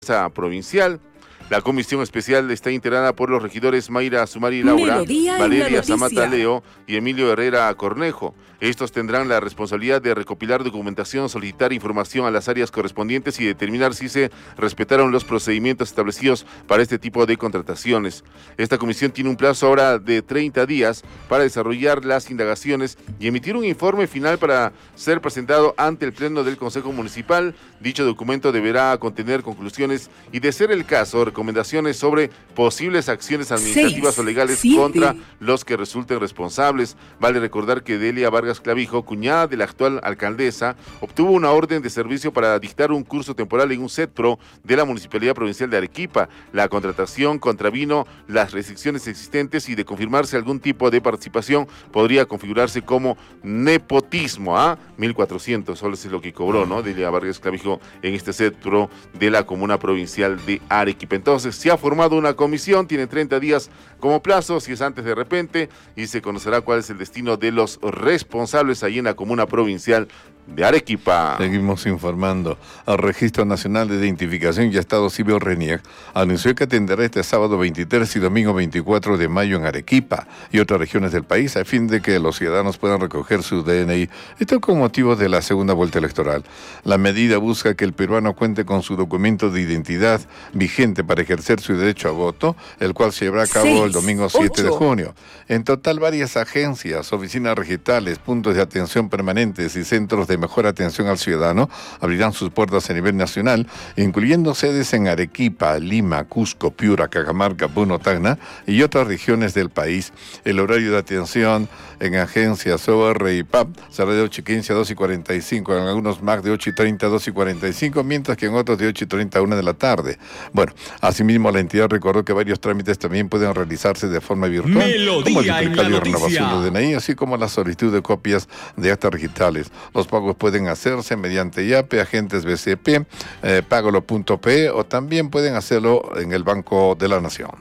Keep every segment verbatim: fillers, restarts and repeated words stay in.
Esa provincial. La comisión especial está integrada por los regidores Mayra Sumari Laura, Melodía Valeria Zamata Leo y Emilio Herrera Cornejo. Estos tendrán la responsabilidad de recopilar documentación, solicitar información a las áreas correspondientes y determinar si se respetaron los procedimientos establecidos para este tipo de contrataciones. Esta comisión tiene un plazo ahora de treinta días para desarrollar las indagaciones y emitir un informe final para ser presentado ante el Pleno del Consejo Municipal. Dicho documento deberá contener conclusiones y, de ser el caso, recomendaciones sobre posibles acciones administrativas Seis, o legales siete. contra los que resulten responsables. Vale recordar que Delia Vargas Clavijo, cuñada de la actual alcaldesa, obtuvo una orden de servicio para dictar un curso temporal en un CETPRO de la Municipalidad Provincial de Arequipa. La contratación contravino las restricciones existentes y, de confirmarse algún tipo de participación, podría configurarse como nepotismo. ¿Ah? mil cuatrocientos soles es lo que cobró, ¿no? Delia Vargas Clavijo en este CETPRO de la Comuna Provincial de Arequipa. Entonces, se ha formado una comisión, tiene treinta días como plazo, si es antes de repente, y se conocerá cuál es el destino de los responsables ahí en la Comuna Provincial de Arequipa. Seguimos informando. El Registro Nacional de Identificación y Estado Civil RENIEC anunció que atenderá este sábado veintitrés y domingo veinticuatro de mayo en Arequipa y otras regiones del país a fin de que los ciudadanos puedan recoger su D N I. Esto con motivo de la segunda vuelta electoral. La medida busca que el peruano cuente con su documento de identidad vigente para ejercer su derecho a voto, el cual se llevará a cabo Seis, el domingo siete de ocho. junio. En total, varias agencias, oficinas registales, puntos de atención permanentes y centros de mejor atención al ciudadano abrirán sus puertas a nivel nacional, incluyendo sedes en Arequipa, Lima, Cusco, Piura, Cajamarca, Puno, Tacna y otras regiones del país. El horario de atención en agencias O R y P A P será de ocho y quince a dos y cuarenta y cinco, en algunos M A C de ocho y treinta a dos y cuarenta y cinco, mientras que en otros de ocho y treinta a una de la tarde. Bueno, asimismo la entidad recordó que varios trámites también pueden realizarse de forma virtual, Melodía como el en la duplicado y renovación noticia. de D N I, así como la solicitud de copias de actas digitales. Los pagos pueden hacerse mediante YAPE, agentes B C P, eh, págalo punto pe o también pueden hacerlo en el Banco de la Nación.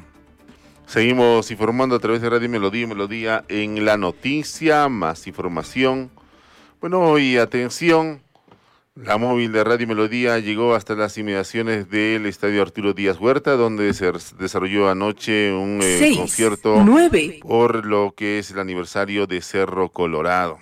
Seguimos informando a través de Radio Melodía, Melodía en la noticia, más información. Bueno, y atención, la móvil de Radio Melodía llegó hasta las inmediaciones del Estadio Arturo Díaz Huerta, donde se desarrolló anoche un eh, Seis, concierto nueve. por lo que es el aniversario de Cerro Colorado.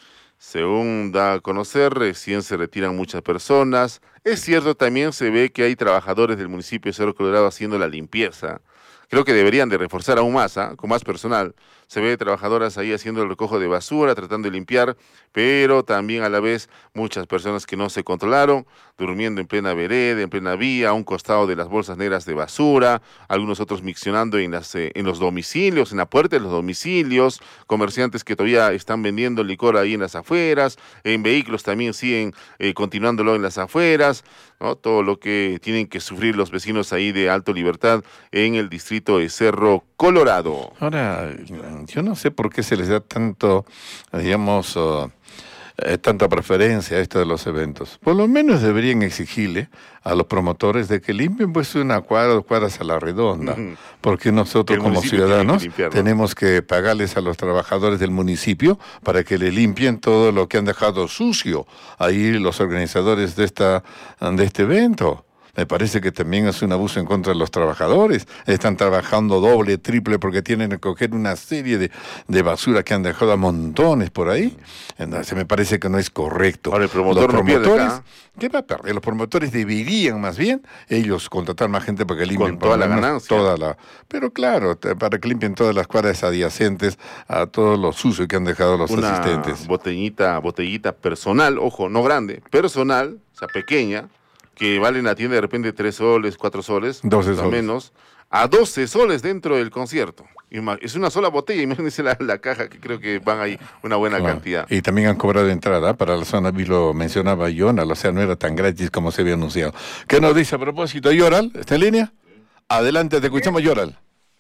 Según da a conocer, recién se retiran muchas personas. Es cierto, también se ve que hay trabajadores del municipio de Cerro Colorado haciendo la limpieza. Creo que deberían de reforzar aún más, ¿eh? Con más personal. Se ve trabajadoras ahí haciendo el recojo de basura, tratando de limpiar, pero también a la vez muchas personas que no se controlaron, durmiendo en plena vereda, en plena vía, a un costado de las bolsas negras de basura, algunos otros miccionando en, las, eh, en los domicilios, en la puerta de los domicilios, comerciantes que todavía están vendiendo licor ahí en las afueras, en vehículos también siguen eh, continuándolo en las afueras, ¿no? Todo lo que tienen que sufrir los vecinos ahí de Alto Libertad en el distrito de Cerro Colorado. Ahora, yo no sé por qué se les da tanto, digamos, uh, eh, tanta preferencia a esto de los eventos. Por lo menos deberían exigirle a los promotores de que limpien pues una cuadra o cuadras a la redonda, Ujú. porque nosotros El como municipio tiene que ciudadanos limpiarlo. tenemos que pagarles a los trabajadores del municipio para que le limpien todo lo que han dejado sucio ahí los organizadores de esta de este evento. Me parece que también es un abuso en contra de los trabajadores. Están trabajando doble, triple, porque tienen que coger una serie de, de basura que han dejado a montones por ahí. Entonces me parece que no es correcto. Ahora el promotor los no pierde promotores, acá. ¿qué va a perder? Los promotores deberían más bien ellos contratar más gente para que limpien Con toda por lo la menos ganancia. toda la. Pero claro, te- para que limpien todas las cuadras adyacentes a todo lo sucio que han dejado los Una asistentes. botellita, botellita personal, ojo, no grande, personal, o sea, pequeña, que vale en la tienda de repente tres soles, cuatro soles, doce o soles. menos, a doce soles dentro del concierto. Ima- Es una sola botella, imagínense la, la caja, que creo que van ahí una buena Claro. cantidad. Y también han cobrado entrada para la zona, vi lo mencionaba Yonal, o sea, no era tan gratis como se había anunciado. ¿Qué nos dice a propósito, Yoral? ¿Está en línea? Adelante, te escuchamos, Yoral.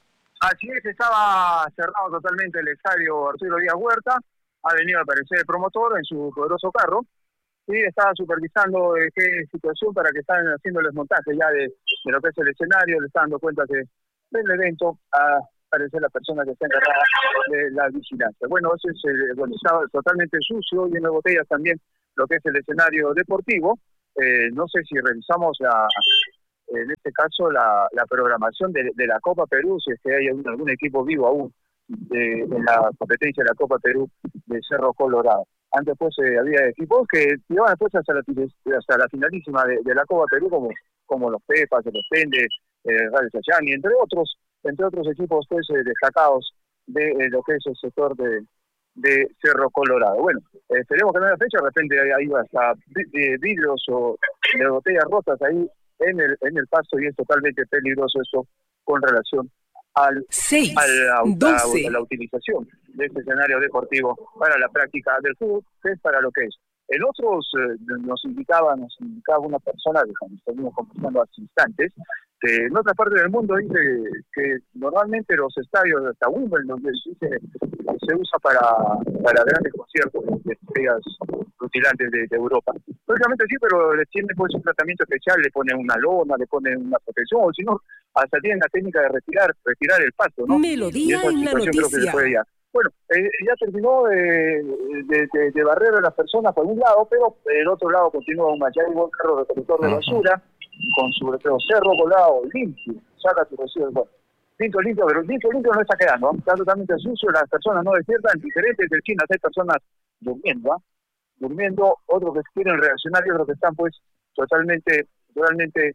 Así es, estaba cerrado totalmente el estadio Arturo Díaz Huerta. Ha venido a aparecer el promotor en su poderoso carro y estaba supervisando eh, qué situación para que están haciendo el desmontaje ya de, de lo que es el escenario. Le está dando cuenta que del evento a aparecer la persona que está encargada de la vigilancia. Bueno, eso es, eh, bueno, estaba totalmente sucio, lleno de botellas también lo que es el escenario deportivo. Eh, no sé si revisamos la en este caso, la, la programación de, de la Copa Perú, si es que hay algún, algún equipo vivo aún de, de la competencia de la Copa Perú de Cerro Colorado. Antes pues eh, había equipos que llevaban después hasta la, hasta la finalísima de, de la Copa Perú, como, como los Pepas, los Pendes, eh, Radio Sayani, entre otros, entre otros equipos pues eh, destacados de eh, lo que es el sector de, de Cerro Colorado. Bueno, eh, esperemos que no haya fecha, de repente hay, hay hasta eh, vidrios o de botellas rotas ahí en el, en el pasto, y es totalmente peligroso esto con relación al, seis, a, la, doce. a, a la utilización de este escenario deportivo para la práctica del fútbol, que es para lo que es. En otros eh, nos indicaba, nos indicaba una persona, que estuvimos conversando hace instantes, que en otras partes del mundo dice que normalmente los estadios, hasta Wimbledon, dice, se usa para, para grandes conciertos de estrellas rutilantes de, de Europa. Lógicamente sí, pero le tiene pues un tratamiento especial, le ponen una lona, le ponen una protección, o si no, hasta tienen la técnica de retirar retirar el pasto, ¿no? Melodía en la noticia. Creo que se puede ya. Bueno, eh, ya terminó de, de, de, de barrer a las personas por un lado, pero el otro lado continúa un Mayaibo, un carro recolector de basura, con su letrero Cerro Colorado, limpio, saca tu residuo. Bueno, limpio, limpio, pero limpio, limpio no está quedando, ¿no? Está totalmente sucio, las personas no despiertan, diferentes esquinas, hay personas durmiendo, ¿ah? durmiendo, otros que quieren reaccionar y otros que están pues totalmente, totalmente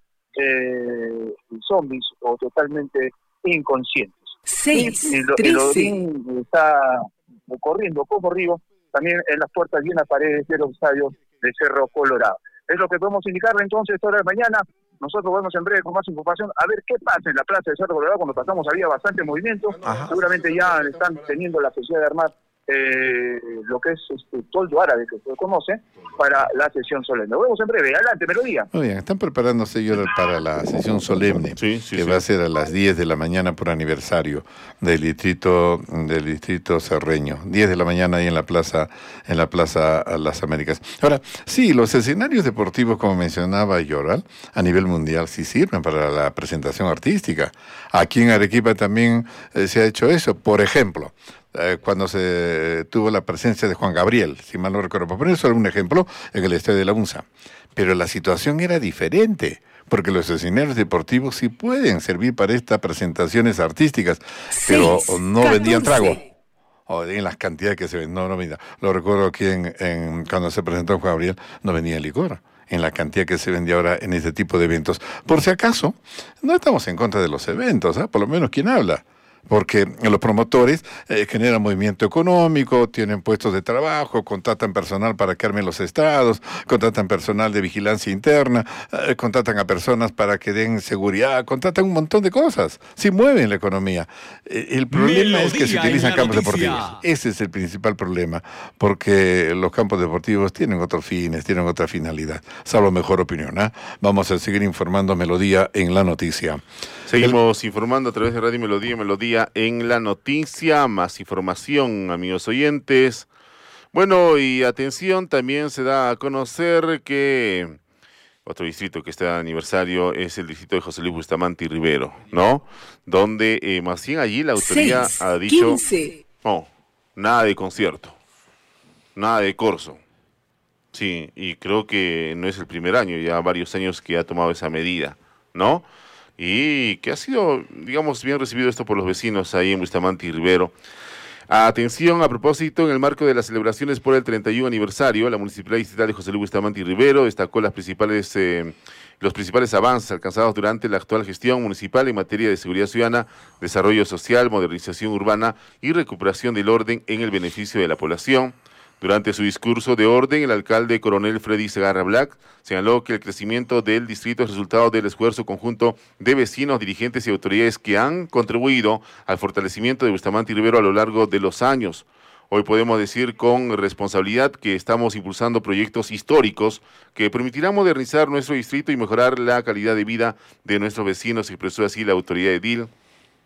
eh, zombies o totalmente inconscientes. seis, y, y lo, el Odín está corriendo como río también en las puertas y en las paredes de los estadios de Cerro Colorado. Es lo que podemos indicarle entonces esta hora de mañana. Nosotros vamos en breve con más información a ver qué pasa en la plaza de Cerro Colorado. Cuando pasamos había bastante movimiento. Ajá. Seguramente ya están teniendo la posibilidad de armar eh, lo que es este toldo árabe, que se conoce, para la sesión solemne. Nos vemos en breve. Adelante, Melodía. Muy bien, están preparándose ellos para la sesión solemne, sí, sí, que sí. va a ser a las diez de la mañana por aniversario del distrito del distrito Cerreño. diez de la mañana ahí en la plaza en la plaza Las Américas. Ahora, sí, los escenarios deportivos, como mencionaba Yoral, a nivel mundial sí sirven para la presentación artística. Aquí en Arequipa también eh, se ha hecho eso. Por ejemplo, Eh, cuando se tuvo la presencia de Juan Gabriel, si mal no recuerdo, por poner solo un ejemplo, en el estadio de la UNSA. Pero la situación era diferente, porque los escenarios deportivos sí pueden servir para estas presentaciones artísticas, pero Seis, no vendían catorce. trago. O en las cantidades que se ven, no, no vendían. Lo recuerdo aquí en, en, cuando se presentó Juan Gabriel, no vendía licor en la cantidad que se vende ahora en este tipo de eventos. Por si acaso, no estamos en contra de los eventos, ¿eh? Por lo menos quien habla. Porque los promotores eh, generan movimiento económico, tienen puestos de trabajo, contratan personal para que armen los estados, contratan personal de vigilancia interna, eh, contratan a personas para que den seguridad, contratan un montón de cosas. Sí mueven la economía. Eh, el problema Melodía es que se utilizan campos noticia. deportivos. Ese es el principal problema, porque los campos deportivos tienen otros fines, tienen otra finalidad. Salvo mejor opinión, ¿eh? Vamos a seguir informando Melodía en la noticia. Seguimos el... informando a través de Radio Melodía, Melodía en la noticia, más información, amigos oyentes. Bueno, y atención, también se da a conocer que otro distrito que está de aniversario es el distrito de José Luis Bustamante y Rivero, ¿no? Donde eh, más bien allí la autoridad seis, ha dicho, quince. no, nada de concierto, nada de corso. Sí, y creo que no es el primer año, ya varios años que ha tomado esa medida, ¿no? Y que ha sido, digamos, bien recibido esto por los vecinos ahí en Bustamante y Rivero. Atención, a propósito, en el marco de las celebraciones por el treinta y uno aniversario, la Municipalidad Distrital de José Luis Bustamante y Rivero destacó las principales, eh, los principales avances alcanzados durante la actual gestión municipal en materia de seguridad ciudadana, desarrollo social, modernización urbana y recuperación del orden en el beneficio de la población. Durante su discurso de orden, el alcalde coronel Freddy Segarra Black señaló que el crecimiento del distrito es resultado del esfuerzo conjunto de vecinos, dirigentes y autoridades que han contribuido al fortalecimiento de Bustamante y Rivero a lo largo de los años. Hoy podemos decir con responsabilidad que estamos impulsando proyectos históricos que permitirán modernizar nuestro distrito y mejorar la calidad de vida de nuestros vecinos, expresó así la autoridad edil.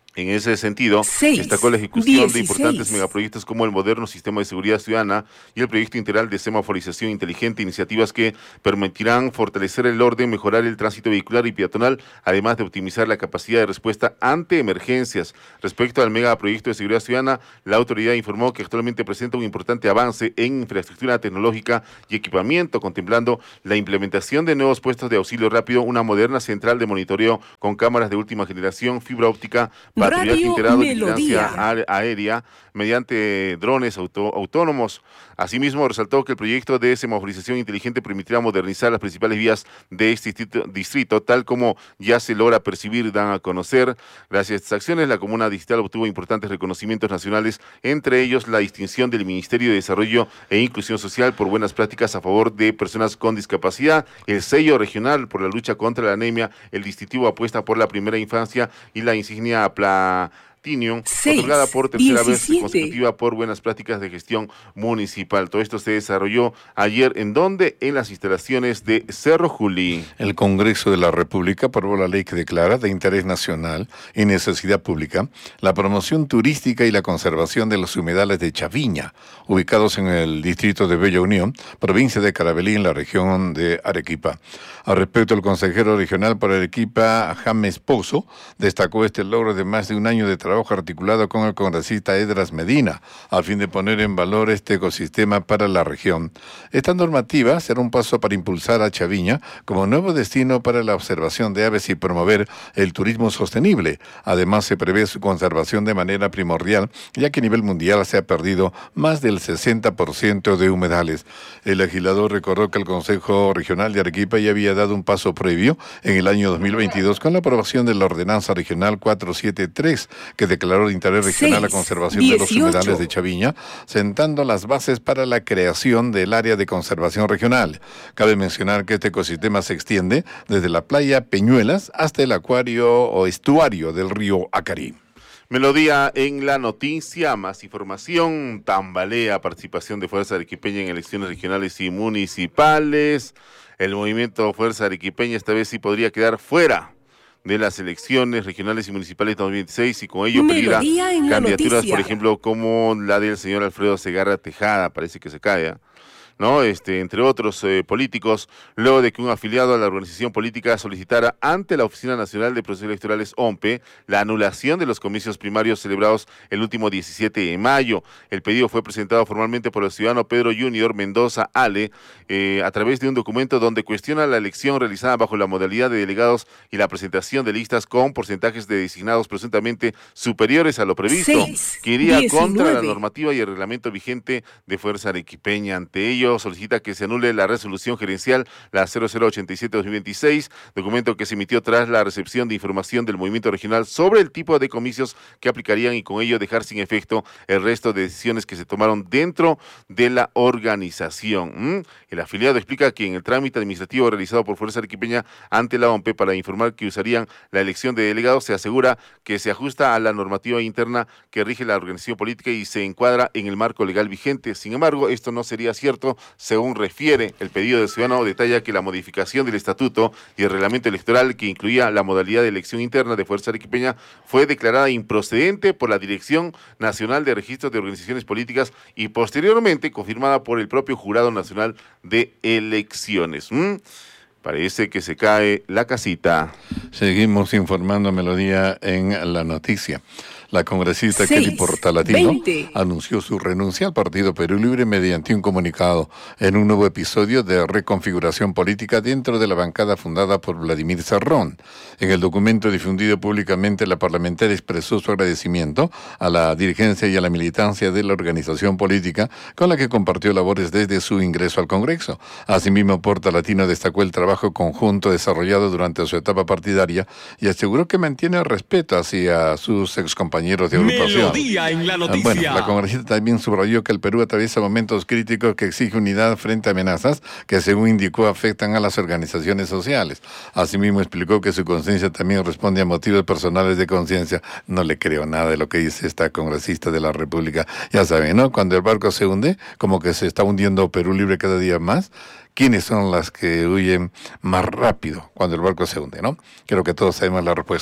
En ese sentido, Seis, destacó la ejecución dieciséis. de importantes megaproyectos como el moderno sistema de seguridad ciudadana y el proyecto integral de semaforización inteligente, iniciativas que permitirán fortalecer el orden, mejorar el tránsito vehicular y peatonal, además de optimizar la capacidad de respuesta ante emergencias. Respecto al megaproyecto de seguridad ciudadana, la autoridad informó que actualmente presenta un importante avance en infraestructura tecnológica y equipamiento, contemplando la implementación de nuevos puestos de auxilio rápido, una moderna central de monitoreo con cámaras de última generación, fibra óptica, patrullaje Radio integrado y Melodía. vigilancia aérea mediante drones auto, autónomos. Asimismo, resaltó que el proyecto de semaforización inteligente permitirá modernizar las principales vías de este distrito, distrito, tal como ya se logra percibir, dan a conocer. Gracias a estas acciones, la Comuna Digital obtuvo importantes reconocimientos nacionales, entre ellos la distinción del Ministerio de Desarrollo e Inclusión Social por buenas prácticas a favor de personas con discapacidad, el sello regional por la lucha contra la anemia, el distintivo apuesta por la primera infancia y la insignia Platinum, Seis, otorgada por tercera diecisiete. vez consecutiva por buenas prácticas de gestión municipal. Todo esto se desarrolló ayer, ¿en dónde? En las instalaciones de Cerro Juli. El Congreso de la República aprobó la ley que declara de interés nacional y necesidad pública la promoción turística y la conservación de los humedales de Chaviña, ubicados en el distrito de Bella Unión, provincia de Carabalí, en la región de Arequipa. Al respecto, el consejero regional por Arequipa, James Pozo, destacó este logro de más de un año de trabajo articulado con el congresista Edras Medina, a fin de poner en valor este ecosistema para la región. Esta normativa será un paso para impulsar a Chaviña como nuevo destino para la observación de aves y promover el turismo sostenible. Además, se prevé su conservación de manera primordial, ya que a nivel mundial se ha perdido más del sesenta por ciento de humedales. El legislador recordó que el Consejo Regional de Arequipa ya había dado un paso previo en el año dos mil veintidós con la aprobación de la Ordenanza Regional cuatrocientos setenta y tres, que declaró de interés regional la conservación de los humedales de Chaviña, sentando las bases para la creación del área de conservación regional. Cabe mencionar que este ecosistema se extiende desde la playa Peñuelas hasta el acuario o estuario del río Acarí. Melodía en la noticia, más información, tambalea participación de Fuerza Arequipeña en elecciones regionales y municipales. El movimiento Fuerza Arequipeña esta vez sí podría quedar fuera de las elecciones regionales y municipales de dos mil veintiséis y con ello peligra candidaturas, por ejemplo, como la del señor Alfredo Segarra Tejada, parece que se cae, ¿eh? ¿no? Este, entre otros eh, políticos, luego de que un afiliado a la organización política solicitara ante la Oficina Nacional de Procesos Electorales, O M P E, la anulación de los comicios primarios celebrados el último diecisiete de mayo. El pedido fue presentado formalmente por el ciudadano Pedro Junior Mendoza Ale, eh, a través de un documento donde cuestiona la elección realizada bajo la modalidad de delegados y la presentación de listas con porcentajes de designados presuntamente superiores a lo previsto, Seis, que iría diecinueve. contra la normativa y el reglamento vigente de Fuerza Arequipeña. Ante ello, solicita que se anule la resolución gerencial, la cero cero ochenta y siete guión dos mil veintiséis, documento que se emitió tras la recepción de información del movimiento regional sobre el tipo de comicios que aplicarían y con ello dejar sin efecto el resto de decisiones que se tomaron dentro de la organización. ¿Mm? El afiliado explica que en el trámite administrativo realizado por Fuerza Arequipeña ante la O M P E para informar que usarían la elección de delegados, se asegura que se ajusta a la normativa interna que rige la organización política y se encuadra en el marco legal vigente. Sin embargo, esto no sería cierto. Según refiere el pedido del ciudadano, detalla que la modificación del estatuto y el reglamento electoral que incluía la modalidad de elección interna de Fuerza Arequipeña fue declarada improcedente por la Dirección Nacional de Registros de Organizaciones Políticas y posteriormente confirmada por el propio Jurado Nacional de Elecciones. ¿Mm? Parece que se cae la casita. Seguimos informando, Melodía, en la noticia. La congresista Seis, Kelly Portalatino veinte. anunció su renuncia al Partido Perú Libre mediante un comunicado en un nuevo episodio de reconfiguración política dentro de la bancada fundada por Vladimir Cerrón. En el documento difundido públicamente, la parlamentaria expresó su agradecimiento a la dirigencia y a la militancia de la organización política con la que compartió labores desde su ingreso al Congreso. Asimismo, Portalatino destacó el trabajo conjunto desarrollado durante su etapa partidaria y aseguró que mantiene el respeto hacia sus excompañeros de agrupación. Melodía en la noticia. Bueno, la congresista también subrayó que el Perú atraviesa momentos críticos que exigen unidad frente a amenazas que, según indicó, afectan a las organizaciones sociales. Asimismo, explicó que su conciencia también responde a motivos personales de conciencia. No le creo nada de lo que dice esta congresista de la República. Ya saben, ¿no? Cuando el barco se hunde, como que se está hundiendo Perú Libre cada día más. ¿Quiénes son las que huyen más rápido cuando el barco se hunde, no? Creo que todos sabemos la respuesta.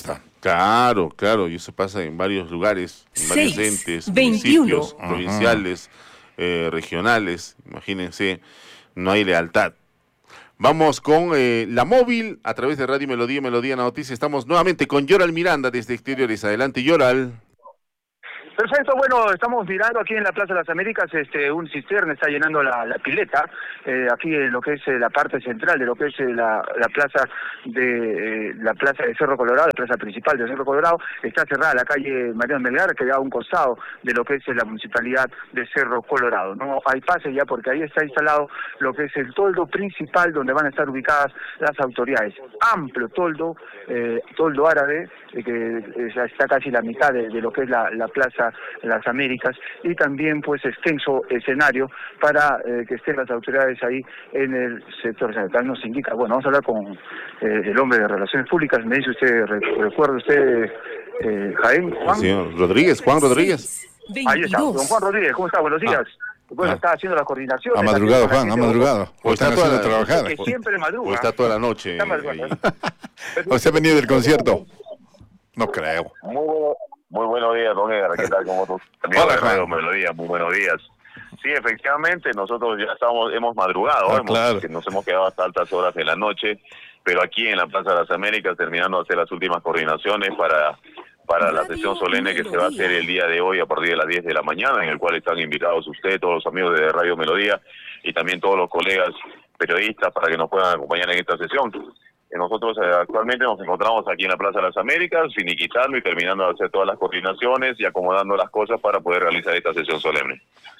Claro, claro, y eso pasa en varios lugares, en varios Seis, entes, veintiuno. municipios, Ajá. provinciales, eh, regionales, imagínense, no hay lealtad. Vamos con eh, la móvil a través de Radio Melodía, Melodía en la Noticia. Estamos nuevamente con Yoral Miranda desde Exteriores. Adelante, Yoral. Perfecto, bueno, estamos mirando aquí en la Plaza de las Américas, este, un cisterna está llenando la, la pileta, eh, aquí en lo que es eh, la parte central de lo que es eh, la, la plaza de eh, la plaza de Cerro Colorado, la plaza principal de Cerro Colorado, está cerrada la calle Mariano Melgar, que da a un costado de lo que es eh, la municipalidad de Cerro Colorado. No hay pase ya porque ahí está instalado lo que es el toldo principal donde van a estar ubicadas las autoridades. Amplio toldo, eh, toldo árabe, eh, que eh, está casi la mitad de, de lo que es la, la plaza Las Américas, y también pues extenso escenario para eh, que estén las autoridades ahí en el sector sanitario. Nos indica, bueno, vamos a hablar con eh, el hombre de Relaciones Públicas. Me dice usted, re, recuerda usted, eh, Jaén, Juan. Señor Rodríguez, Juan Rodríguez. Seis, Ahí está, don veintidós. Juan Rodríguez, ¿cómo está? Buenos días. Bueno, ah. está haciendo la coordinación. Ha madrugado, Juan, ha madrugado. O están haciendo trabajar. Que siempre madruga. O está toda la noche. Está madrugando. ahí. ¿O se ha venido del concierto? No creo. Muy, bueno- muy buenos días, don Edgar. ¿Qué tal? ¿Cómo tú? Hola, Juan. Radio Melodía, muy buenos días. Sí, efectivamente, nosotros ya estamos, hemos madrugado, Ah, hemos- claro. que nos hemos quedado hasta altas horas de la noche, pero aquí en la Plaza de las Américas, terminando de hacer las últimas coordinaciones para, para la sesión solemne que se va a hacer el día de hoy a partir de las diez de la mañana, en el cual están invitados ustedes, todos los amigos de Radio Melodía y también todos los colegas periodistas para que nos puedan acompañar en esta sesión. Nosotros eh, actualmente nos encontramos aquí en la Plaza de las Américas, finiquitando y terminando de hacer todas las coordinaciones y acomodando las cosas para poder realizar esta sesión solemne.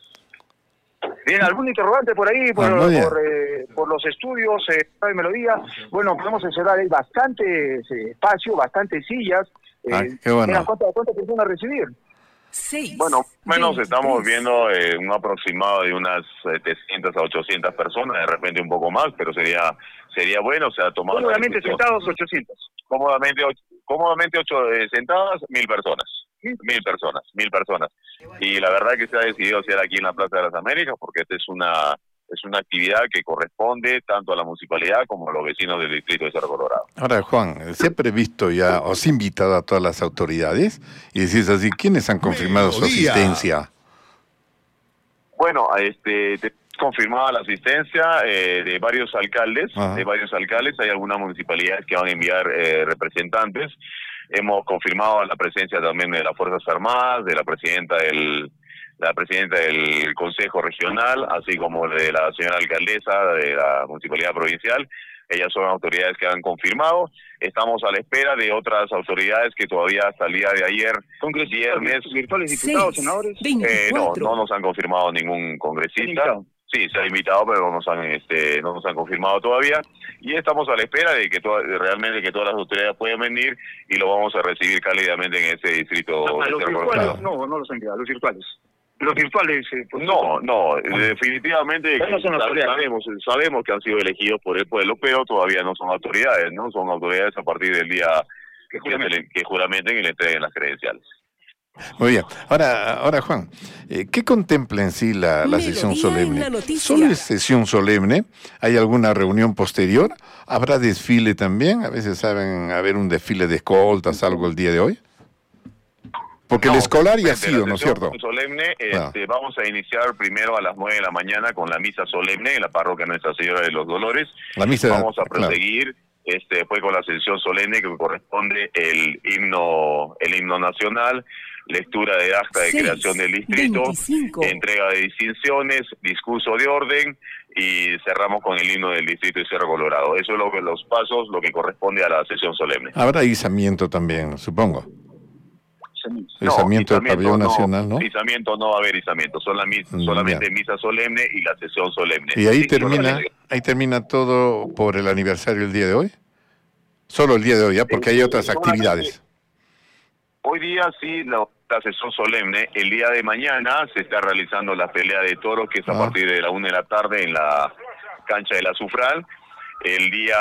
Bien, ¿algún interrogante por ahí, por, Ah, muy bien. por, eh, por los estudios eh, de Melodía? Bueno, podemos observar hay bastante eh, espacio, bastantes sillas. Eh, Ah, qué bueno. mira, ¿Cuántas cuántas personas recibir? Seis, Bueno, menos estamos veintitrés. viendo eh, un aproximado de unas setecientas a ochocientas personas, de repente un poco más, pero sería sería bueno, o sea, tomar... Cómodamente sentados, ochocientos. Cómodamente, ocho, cómodamente ocho eh, sentadas, mil personas. Mil personas, mil personas. Y la verdad que se ha decidido hacer aquí en la Plaza de las Américas porque esta es una es una actividad que corresponde tanto a la municipalidad como a los vecinos del distrito de Cerro Colorado. Ahora, Juan, ¿se ha previsto ya, os ha invitado a todas las autoridades? Y decís así, ¿quiénes han confirmado su Melodía. asistencia? Bueno, este, te confirmada la asistencia eh, de varios alcaldes, Ajá. de varios alcaldes, hay algunas municipalidades que van a enviar eh, representantes. Hemos confirmado la presencia también de las Fuerzas Armadas, de la presidenta del la presidenta del Consejo Regional, así como de la señora alcaldesa de la Municipalidad Provincial. Ellas son autoridades que han confirmado. Estamos a la espera de otras autoridades que todavía hasta el día de ayer, viernes, Virtuales diputados, Seis, senadores. eh, no, veinticuatro. no nos han confirmado ningún congresista. Invitado. Sí, se ha invitado, pero no nos han, este, no nos han confirmado todavía. Y estamos a la espera de que to- realmente que todas las autoridades puedan venir y lo vamos a recibir cálidamente en ese distrito. A de los Cerro virtuales, Colorado. no, no los han enviado, los virtuales. Los virtuales, eh, pues, No, no, definitivamente Ya no son sab- autoridades. sabemos, sabemos que han sido elegidos por el pueblo, pero todavía no son autoridades, ¿no? Son autoridades a partir del día que que, juramenten. se le- que juramenten y le entreguen las credenciales. Muy bien. Ahora, ahora Juan, eh, ¿qué contempla en sí la, la sesión Melodía en solemne? la noticia. ¿Solo es sesión solemne? ¿Hay alguna reunión posterior? ¿Habrá desfile también? A veces saben haber un desfile de escoltas, algo el día de hoy. Porque el No, escolar ya ha desde sido, la ¿no es sesión cierto? solemne, Ah. este, vamos a iniciar primero a las nueve de la mañana con la misa solemne en la parroquia Nuestra Señora de los Dolores. La misa, Vamos a claro. proseguir este, después con la sesión solemne que corresponde el himno, el himno nacional, lectura de acta de Seis, creación del distrito, veinticinco. entrega de distinciones, discurso de orden y cerramos con el himno del distrito de Cerro Colorado. Eso es lo que los pasos, lo que corresponde a la sesión solemne. Habrá izamiento también, supongo. No, Izamiento del izamiento pabellón no, nacional, ¿no? Izamiento no va a haber izamiento, son la mis- Mm, solamente ya. misa solemne y la sesión solemne. Y ahí Sí, termina, solamente- ahí termina todo por el aniversario el día de hoy. Solo el día de hoy, ¿ya? Porque hay otras solamente- actividades. Hoy día sí, la, la sesión solemne. El día de mañana se está realizando la pelea de toros, que es a Ah. partir de la una de la tarde en la cancha de la Sufral. El día...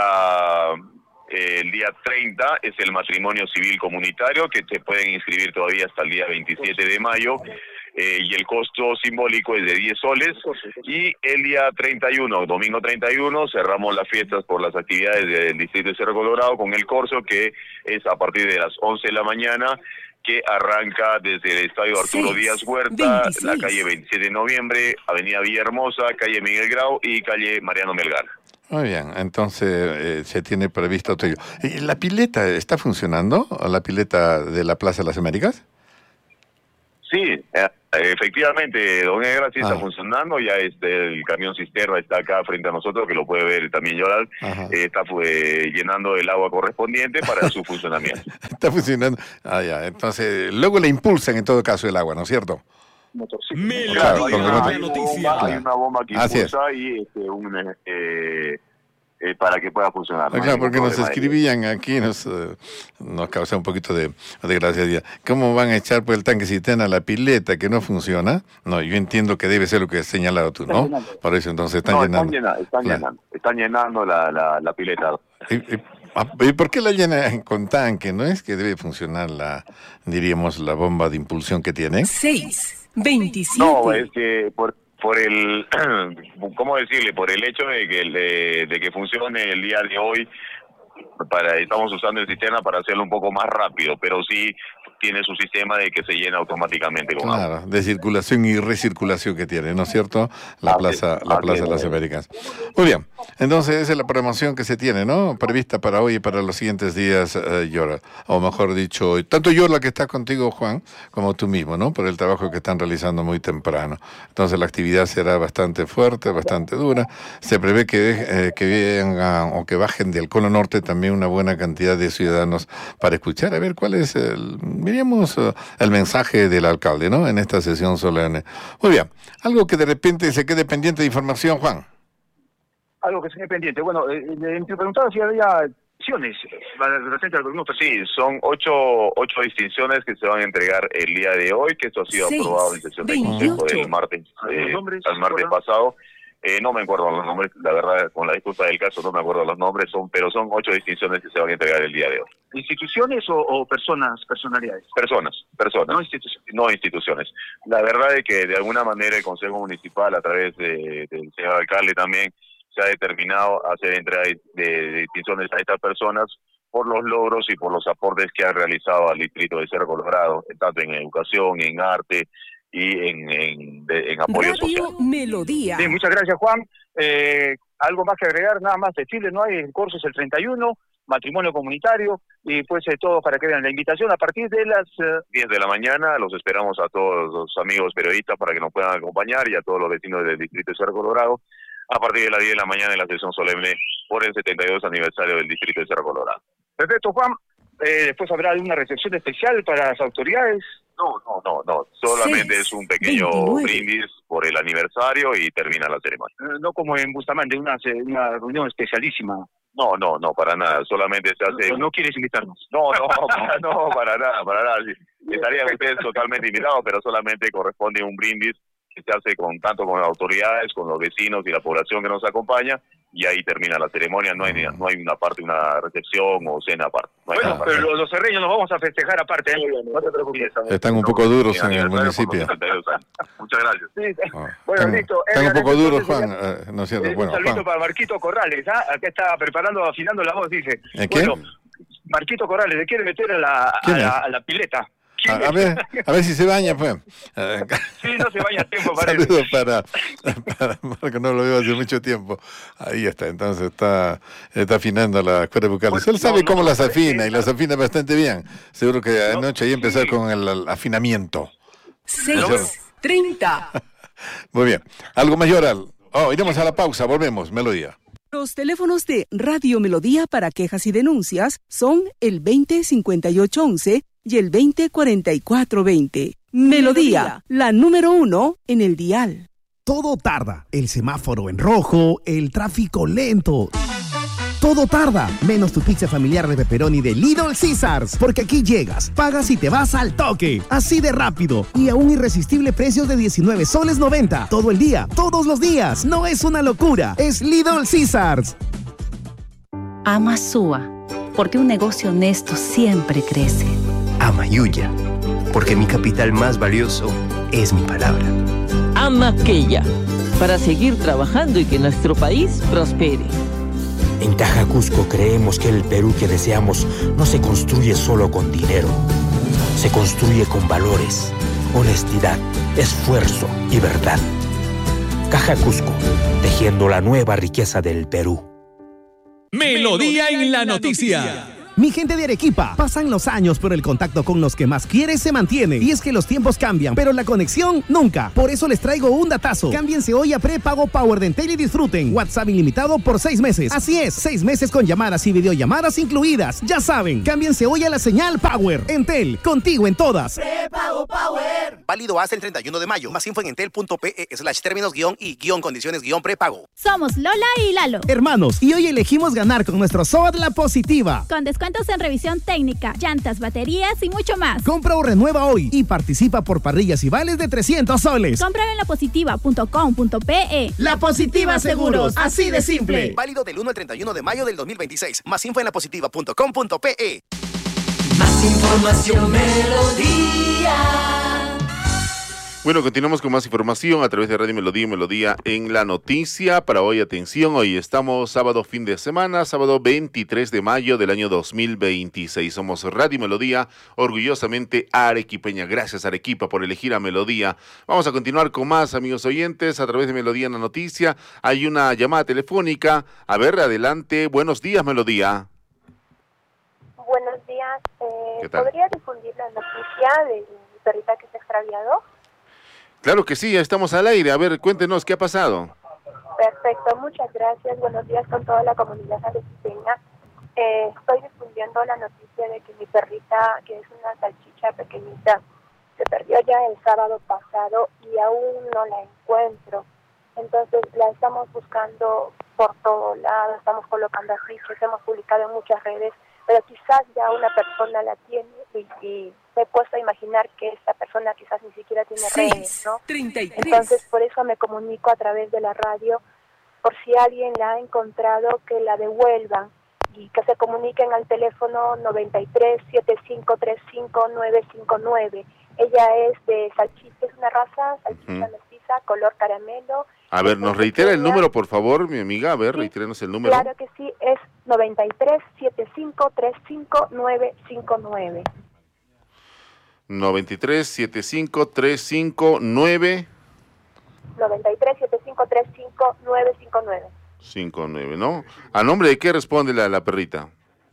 El día treinta es el matrimonio civil comunitario, que se pueden inscribir todavía hasta el día veintisiete de mayo. eh, y el costo simbólico es de diez soles. Y el día treinta y uno, domingo treinta y uno, cerramos las fiestas por las actividades del distrito de Cerro Colorado con el corso, que es a partir de las once de la mañana, que arranca desde el estadio Arturo seis, Díaz Huerta, veintiséis. la calle veintisiete de noviembre, avenida Villahermosa, calle Miguel Grau y calle Mariano Melgar. Muy bien, entonces eh, se tiene previsto todo ello. ¿Y la pileta está funcionando? ¿La pileta de la Plaza de las Américas? Sí, eh, efectivamente, don Edgar, sí está Ah. funcionando. Ya este, el camión cisterna está acá frente a nosotros, que lo puede ver también Yoral. Ajá. Eh, está fue, llenando el agua correspondiente para su funcionamiento. Está funcionando. Ah, ya. Entonces, luego le impulsan en todo caso el agua, ¿no es cierto? Melodía Claro, hay, con una, el- hay una noticia. bomba, hay una bomba que Así es. impulsa y este, un, eh, eh, para que pueda funcionar. Ah, No hay claro, ningún porque nos problema ahí. escribían aquí, nos, eh, nos causa un poquito de, de gracia. ¿Cómo van a echar por el tanque cisterna a la pileta que no funciona? No, yo entiendo que debe ser lo que has señalado tú, ¿no? Por eso entonces están No, llenando. están llenando, están Claro. llenando, están llenando la, la, la pileta. ¿Y, y, ah, ¿y por qué la llenan con tanque? ¿No es que debe funcionar la, diríamos, la bomba de impulsión que tiene? seis, veintisiete. No, es que por por el, ¿cómo decirle? Por el hecho de que de, de que funcione el día de hoy, para estamos usando el sistema para hacerlo un poco más rápido, pero sí tiene su sistema de que se llena automáticamente con agua. Claro, de circulación y recirculación que tiene, ¿no es cierto? La Así plaza, es, la así plaza de es. las Américas. Muy bien, entonces esa es la programación que se tiene, ¿no? Prevista para hoy y para los siguientes días, eh, Yorla. O mejor dicho, tanto Yorla que está contigo, Juan, como tú mismo, ¿no? Por el trabajo que están realizando muy temprano. Entonces la actividad será bastante fuerte, bastante dura. Se prevé que, eh, que vengan o que bajen del Cono Norte también una buena cantidad de ciudadanos para escuchar, a ver cuál es el, diríamos, eh, el mensaje del alcalde, ¿no? En esta sesión solemne. Muy bien, algo que de repente se quede pendiente de información, Juan. Algo que se quede pendiente. Bueno, eh, eh, te preguntaba si había acciones referente al gobierno. Sí, son ocho, ocho distinciones que se van a entregar el día de hoy, que esto ha sido Seis, aprobado en sesión de consejo veintiocho. el martes, ¿Algunos eh, nombres, el martes recuerdan? pasado. Eh, no me acuerdo los nombres, la verdad, con la disculpa del caso no me acuerdo los nombres, son pero son ocho distinciones que se van a entregar el día de hoy. ¿Instituciones o, o personas, personalidades? Personas, personas. No instituciones. No instituciones. La verdad es que de alguna manera el Consejo Municipal, a través de, del señor alcalde también, se ha determinado hacer entrega de, de distinciones a estas personas por los logros y por los aportes que han realizado al distrito de Cerro Colorado, tanto en educación, en arte y en, en, de, en apoyo social. Radio Melodía. Sí, muchas gracias, Juan. Eh, algo más que agregar, nada más decirle, no hay, el curso es el treinta y uno, matrimonio comunitario, y pues eh, todo para que vean la invitación a partir de las... eh, diez de la mañana, los esperamos a todos los amigos periodistas para que nos puedan acompañar y a todos los vecinos del distrito de Cerro Colorado a partir de las diez de la mañana en la sesión solemne por el setenta y dos aniversario del distrito de Cerro Colorado. Perfecto, Juan. Eh, después habrá una recepción especial para las autoridades. No, no, no, no, solamente Seis, es un pequeño veintinueve. brindis por el aniversario y termina la ceremonia. Eh, no como en Bustamante, una, una reunión especialísima. No, no, no, para nada, solamente se hace... No, no quieres invitarnos. No, no, para, no, para nada, para nada. Sí, estarían ustedes totalmente invitados, pero solamente corresponde un brindis que se hace con tanto con las autoridades, con los vecinos y la población que nos acompaña, y ahí termina la ceremonia. No hay ni- no hay una parte, una recepción o cena aparte. No hay Bueno, nada. pero los, los serreños nos vamos a festejar aparte. ¿eh? No te preocupes. Están un poco duros en el Aniversario por los municipio. setenta y dos años. Muchas gracias. Sí. Ah, Bueno, están, listo. están un Edgar, poco duros, entonces, Juan, eh, ¿no es cierto? Eh, Bueno, un saludito Juan. para Marquito Corrales, ¿ah? Acá está preparando, afinando la voz, dice. ¿Eh, quién? Bueno, Marquito Corrales, le quiere meter a la, a ¿Quién la, es? a la pileta. A, a ver, a ver si se baña, pues. Eh, Sí, no se baña a tiempo, parece. Saludos para, para Marco, no lo veo hace mucho tiempo. Ahí está, entonces está, está afinando las cuerdas vocales. Él sabe no, cómo no, las no, afina y las afina bastante bien. Seguro que No, anoche ahí empezó sí. con el, el afinamiento. seis, treinta. Muy bien. ¿Algo más, Yoral? Oh, iremos a la pausa, volvemos, Melodía. Los teléfonos de Radio Melodía para quejas y denuncias son el veinte cincuenta y ocho once y el veinte cuarenta y cuatro veinte. Melodía, la número uno en el dial. Todo tarda, el semáforo en rojo, el tráfico lento. Todo tarda, menos tu pizza familiar de pepperoni de Little Caesars, porque aquí llegas, pagas y te vas al toque, así de rápido y a un irresistible precio de diecinueve soles noventa, todo el día, todos los días. No es una locura, es Little Caesars. Ama Sua, porque un negocio honesto siempre crece. Ama Yuya, porque mi capital más valioso es mi palabra. Ama Quella, para seguir trabajando y que nuestro país prospere. En Caja Cusco creemos que el Perú que deseamos no se construye solo con dinero. Se construye con valores, honestidad, esfuerzo y verdad. Caja Cusco, tejiendo la nueva riqueza del Perú. Melodía en la noticia. Mi gente de Arequipa, pasan los años, pero el contacto con los que más quieres se mantiene. Y es que los tiempos cambian, pero la conexión nunca. Por eso les traigo un datazo. Cámbiense hoy a prepago Power de Entel y disfruten WhatsApp ilimitado por seis meses. Así es, seis meses con llamadas y videollamadas incluidas. Ya saben, cámbiense hoy a la señal Power. Entel, contigo en todas. Prepago Power. Válido hasta el treinta y uno de mayo. Más info en entel.pe slash términos guión y guión condiciones guión prepago. Somos Lola y Lalo, hermanos, y hoy elegimos ganar con nuestro SOAT La Positiva. Con descuentos en revisión técnica, llantas, baterías y mucho más. Compra o renueva hoy y participa por parrillas y vales de trescientos soles. Cómpralo en lapositiva punto com punto pe. La Positiva Seguros, así de simple. Válido del uno al treinta y uno de mayo del dos mil veintiséis. Más info en lapositiva punto com punto pe. Más información, Melodía. Bueno, continuamos con más información a través de Radio Melodía y Melodía en la noticia. Para hoy, atención, hoy estamos sábado fin de semana, sábado veintitrés de mayo del año dos mil veintiséis. Somos Radio Melodía, orgullosamente arequipeña. Gracias, Arequipa, por elegir a Melodía. Vamos a continuar con más, amigos oyentes, a través de Melodía en la noticia. Hay una llamada telefónica. A ver, adelante. Buenos días, Melodía. Buenos días. Eh, ¿Qué tal? ¿Podría difundir la noticia de mi perrita que se ha extraviado? Claro que sí, ya estamos al aire. A ver, cuéntenos, ¿qué ha pasado? Perfecto, muchas gracias. Buenos días con toda la comunidad arequipeña. Eh, estoy difundiendo la noticia de que mi perrita, que es una salchicha pequeñita, se perdió ya el sábado pasado y aún no la encuentro. Entonces la estamos buscando por todo lado, estamos colocando afiches, hemos publicado en muchas redes, pero quizás ya una persona la tiene y, y me he puesto a imaginar que esta persona quizás ni siquiera tiene redes, ¿no? treinta y tres. Entonces por eso me comunico a través de la radio, por si alguien la ha encontrado, que la devuelvan y que se comuniquen al teléfono noventa y tres, setenta y cinco, treinta y cinco, nueve cinco nueve. Ella es de salchicha, es una raza, salchicha uh-huh. mestiza, color caramelo. A ver, ¿nos reitera el número, por favor, mi amiga? A ver, sí, reitérenos el número. Claro que sí, es noventa y tres, setenta y cinco, treinta y cinco, nueve cinco nueve. noventa y tres, setenta y cinco, treinta y cinco, nueve. noventa y tres, setenta y cinco, treinta y cinco, nueve cinco nueve. cinco nueve, ¿no? ¿A nombre de qué responde la, la perrita?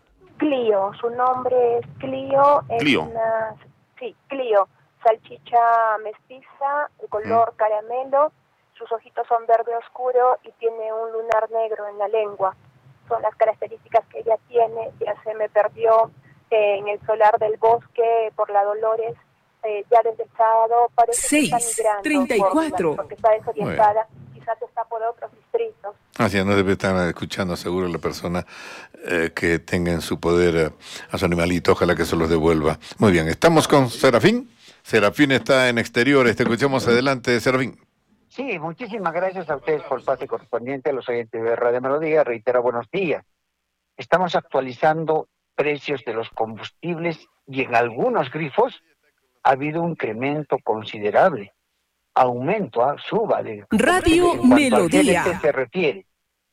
Clio, su nombre es Clio. Es Clio. Una, sí, Clio, salchicha mestiza, de color mm. caramelo. Sus ojitos son verde oscuro y tiene un lunar negro en la lengua. Son las características que ella tiene. Ya se me perdió eh, en el solar del bosque por la Dolores. Eh, ya desde el sábado parece seis, que está migrando. treinta y cuatro. Por, porque está desorientada. Quizás está por otros distritos. Así es, no debe estar escuchando seguro la persona eh, que tenga en su poder eh, a su animalito. Ojalá que se los devuelva. Muy bien, estamos con Serafín. Serafín está en exteriores. Te escuchamos adelante, Serafín. Sí, muchísimas gracias a ustedes por el pase correspondiente, a los oyentes de Radio Melodía. Reitero, buenos días. Estamos actualizando precios de los combustibles y en algunos grifos ha habido un incremento considerable, aumento, ¿eh? suba de Radio en Melodía al se refiere.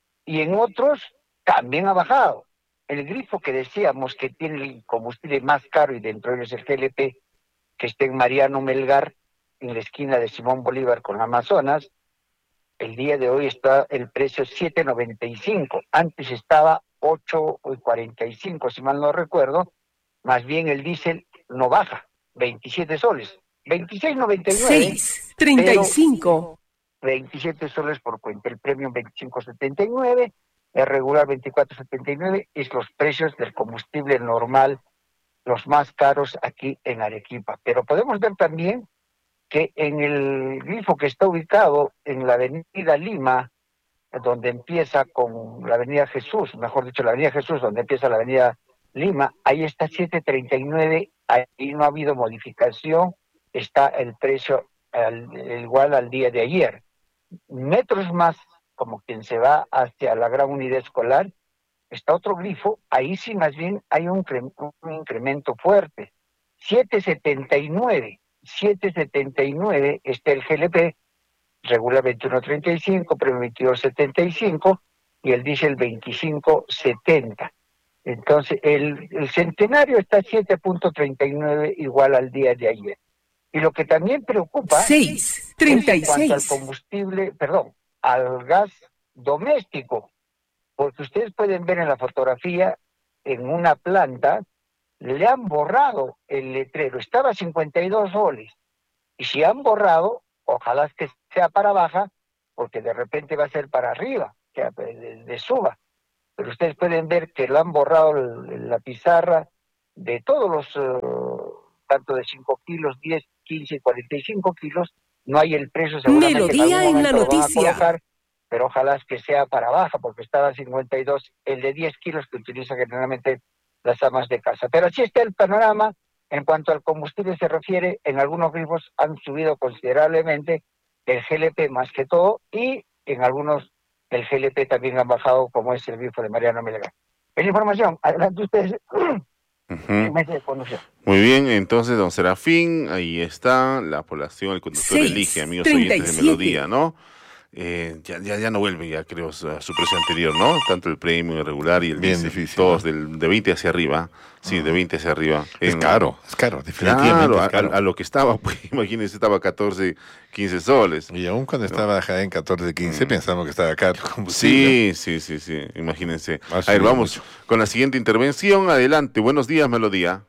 Y en otros también ha bajado. El grifo que decíamos que tiene el combustible más caro y dentro de ellos el G L P, que está en Mariano Melgar, en la esquina de Simón Bolívar con Amazonas, el día de hoy está el precio siete noventa y cinco, antes estaba ocho cuarenta y cinco, si mal no recuerdo, más bien el diésel no baja, veintisiete soles, veintiséis noventa y nueve, seis treinta y cinco, veintisiete soles por cuenta, el premium veinticinco setenta y nueve, el regular veinticuatro setenta y nueve, es los precios del combustible normal, los más caros aquí en Arequipa, pero podemos ver también que en el grifo que está ubicado en la avenida Lima, donde empieza con la avenida Jesús, mejor dicho, la avenida Jesús, donde empieza la avenida Lima, ahí está siete treinta y nueve, ahí no ha habido modificación, está el precio al, igual al día de ayer. Metros más, como quien se va hacia la gran unidad escolar, está otro grifo, ahí sí más bien hay un, un incremento fuerte, siete setenta y nueve, siete setenta y nueve está el G L P, regular veintiuno treinta y cinco, premium veintidós setenta y cinco y el diésel veinticinco setenta. Entonces, el, el centenario está siete punto treinta y nueve, igual al día de ayer. Y lo que también preocupa seis treinta y es en cuanto seis. al combustible, perdón, al gas doméstico, porque ustedes pueden ver en la fotografía, en una planta, le han borrado el letrero, estaba a cincuenta y dos soles, y si han borrado, ojalá que sea para baja, porque de repente va a ser para arriba, que de, de suba. Pero ustedes pueden ver que lo han borrado el, la pizarra de todos los, uh, tanto de cinco kilos, diez, quince, cuarenta y cinco kilos, no hay el precio seguramente. Melodía en, en la lo van a noticia. colocar, pero ojalá que sea para baja, porque estaba a cincuenta y dos, el de diez kilos que utiliza generalmente las amas de casa. Pero así está el panorama. En cuanto al combustible se refiere, en algunos grifos han subido considerablemente, el G L P más que todo, y en algunos el G L P también ha bajado, como es el grifo de Mariano Melgar. Es la información. Adelante ustedes. Uh-huh. Mesa de conducción. Muy bien, entonces, don Serafín, ahí está, la población, el conductor seis, elige, amigos treinta y oyentes de siete. Melodía, ¿no? Eh, ya, ya, ya no vuelve, ya creo, a su precio anterior, ¿no? Tanto el premio regular y el Bien diésel, difícil, todos ¿no? del, de veinte hacia arriba, sí, de veinte hacia arriba. Es En- caro, es caro, definitivamente Claro, a, es caro. a- a lo que estaba, pues, imagínense, estaba catorce, quince soles. Y aún cuando estaba bajada en catorce, quince, pensamos que estaba caro el combustible. Sí, sí, sí, sí, imagínense. Ha A ver, subido vamos mucho. con la siguiente intervención. Adelante, buenos días, Melodía.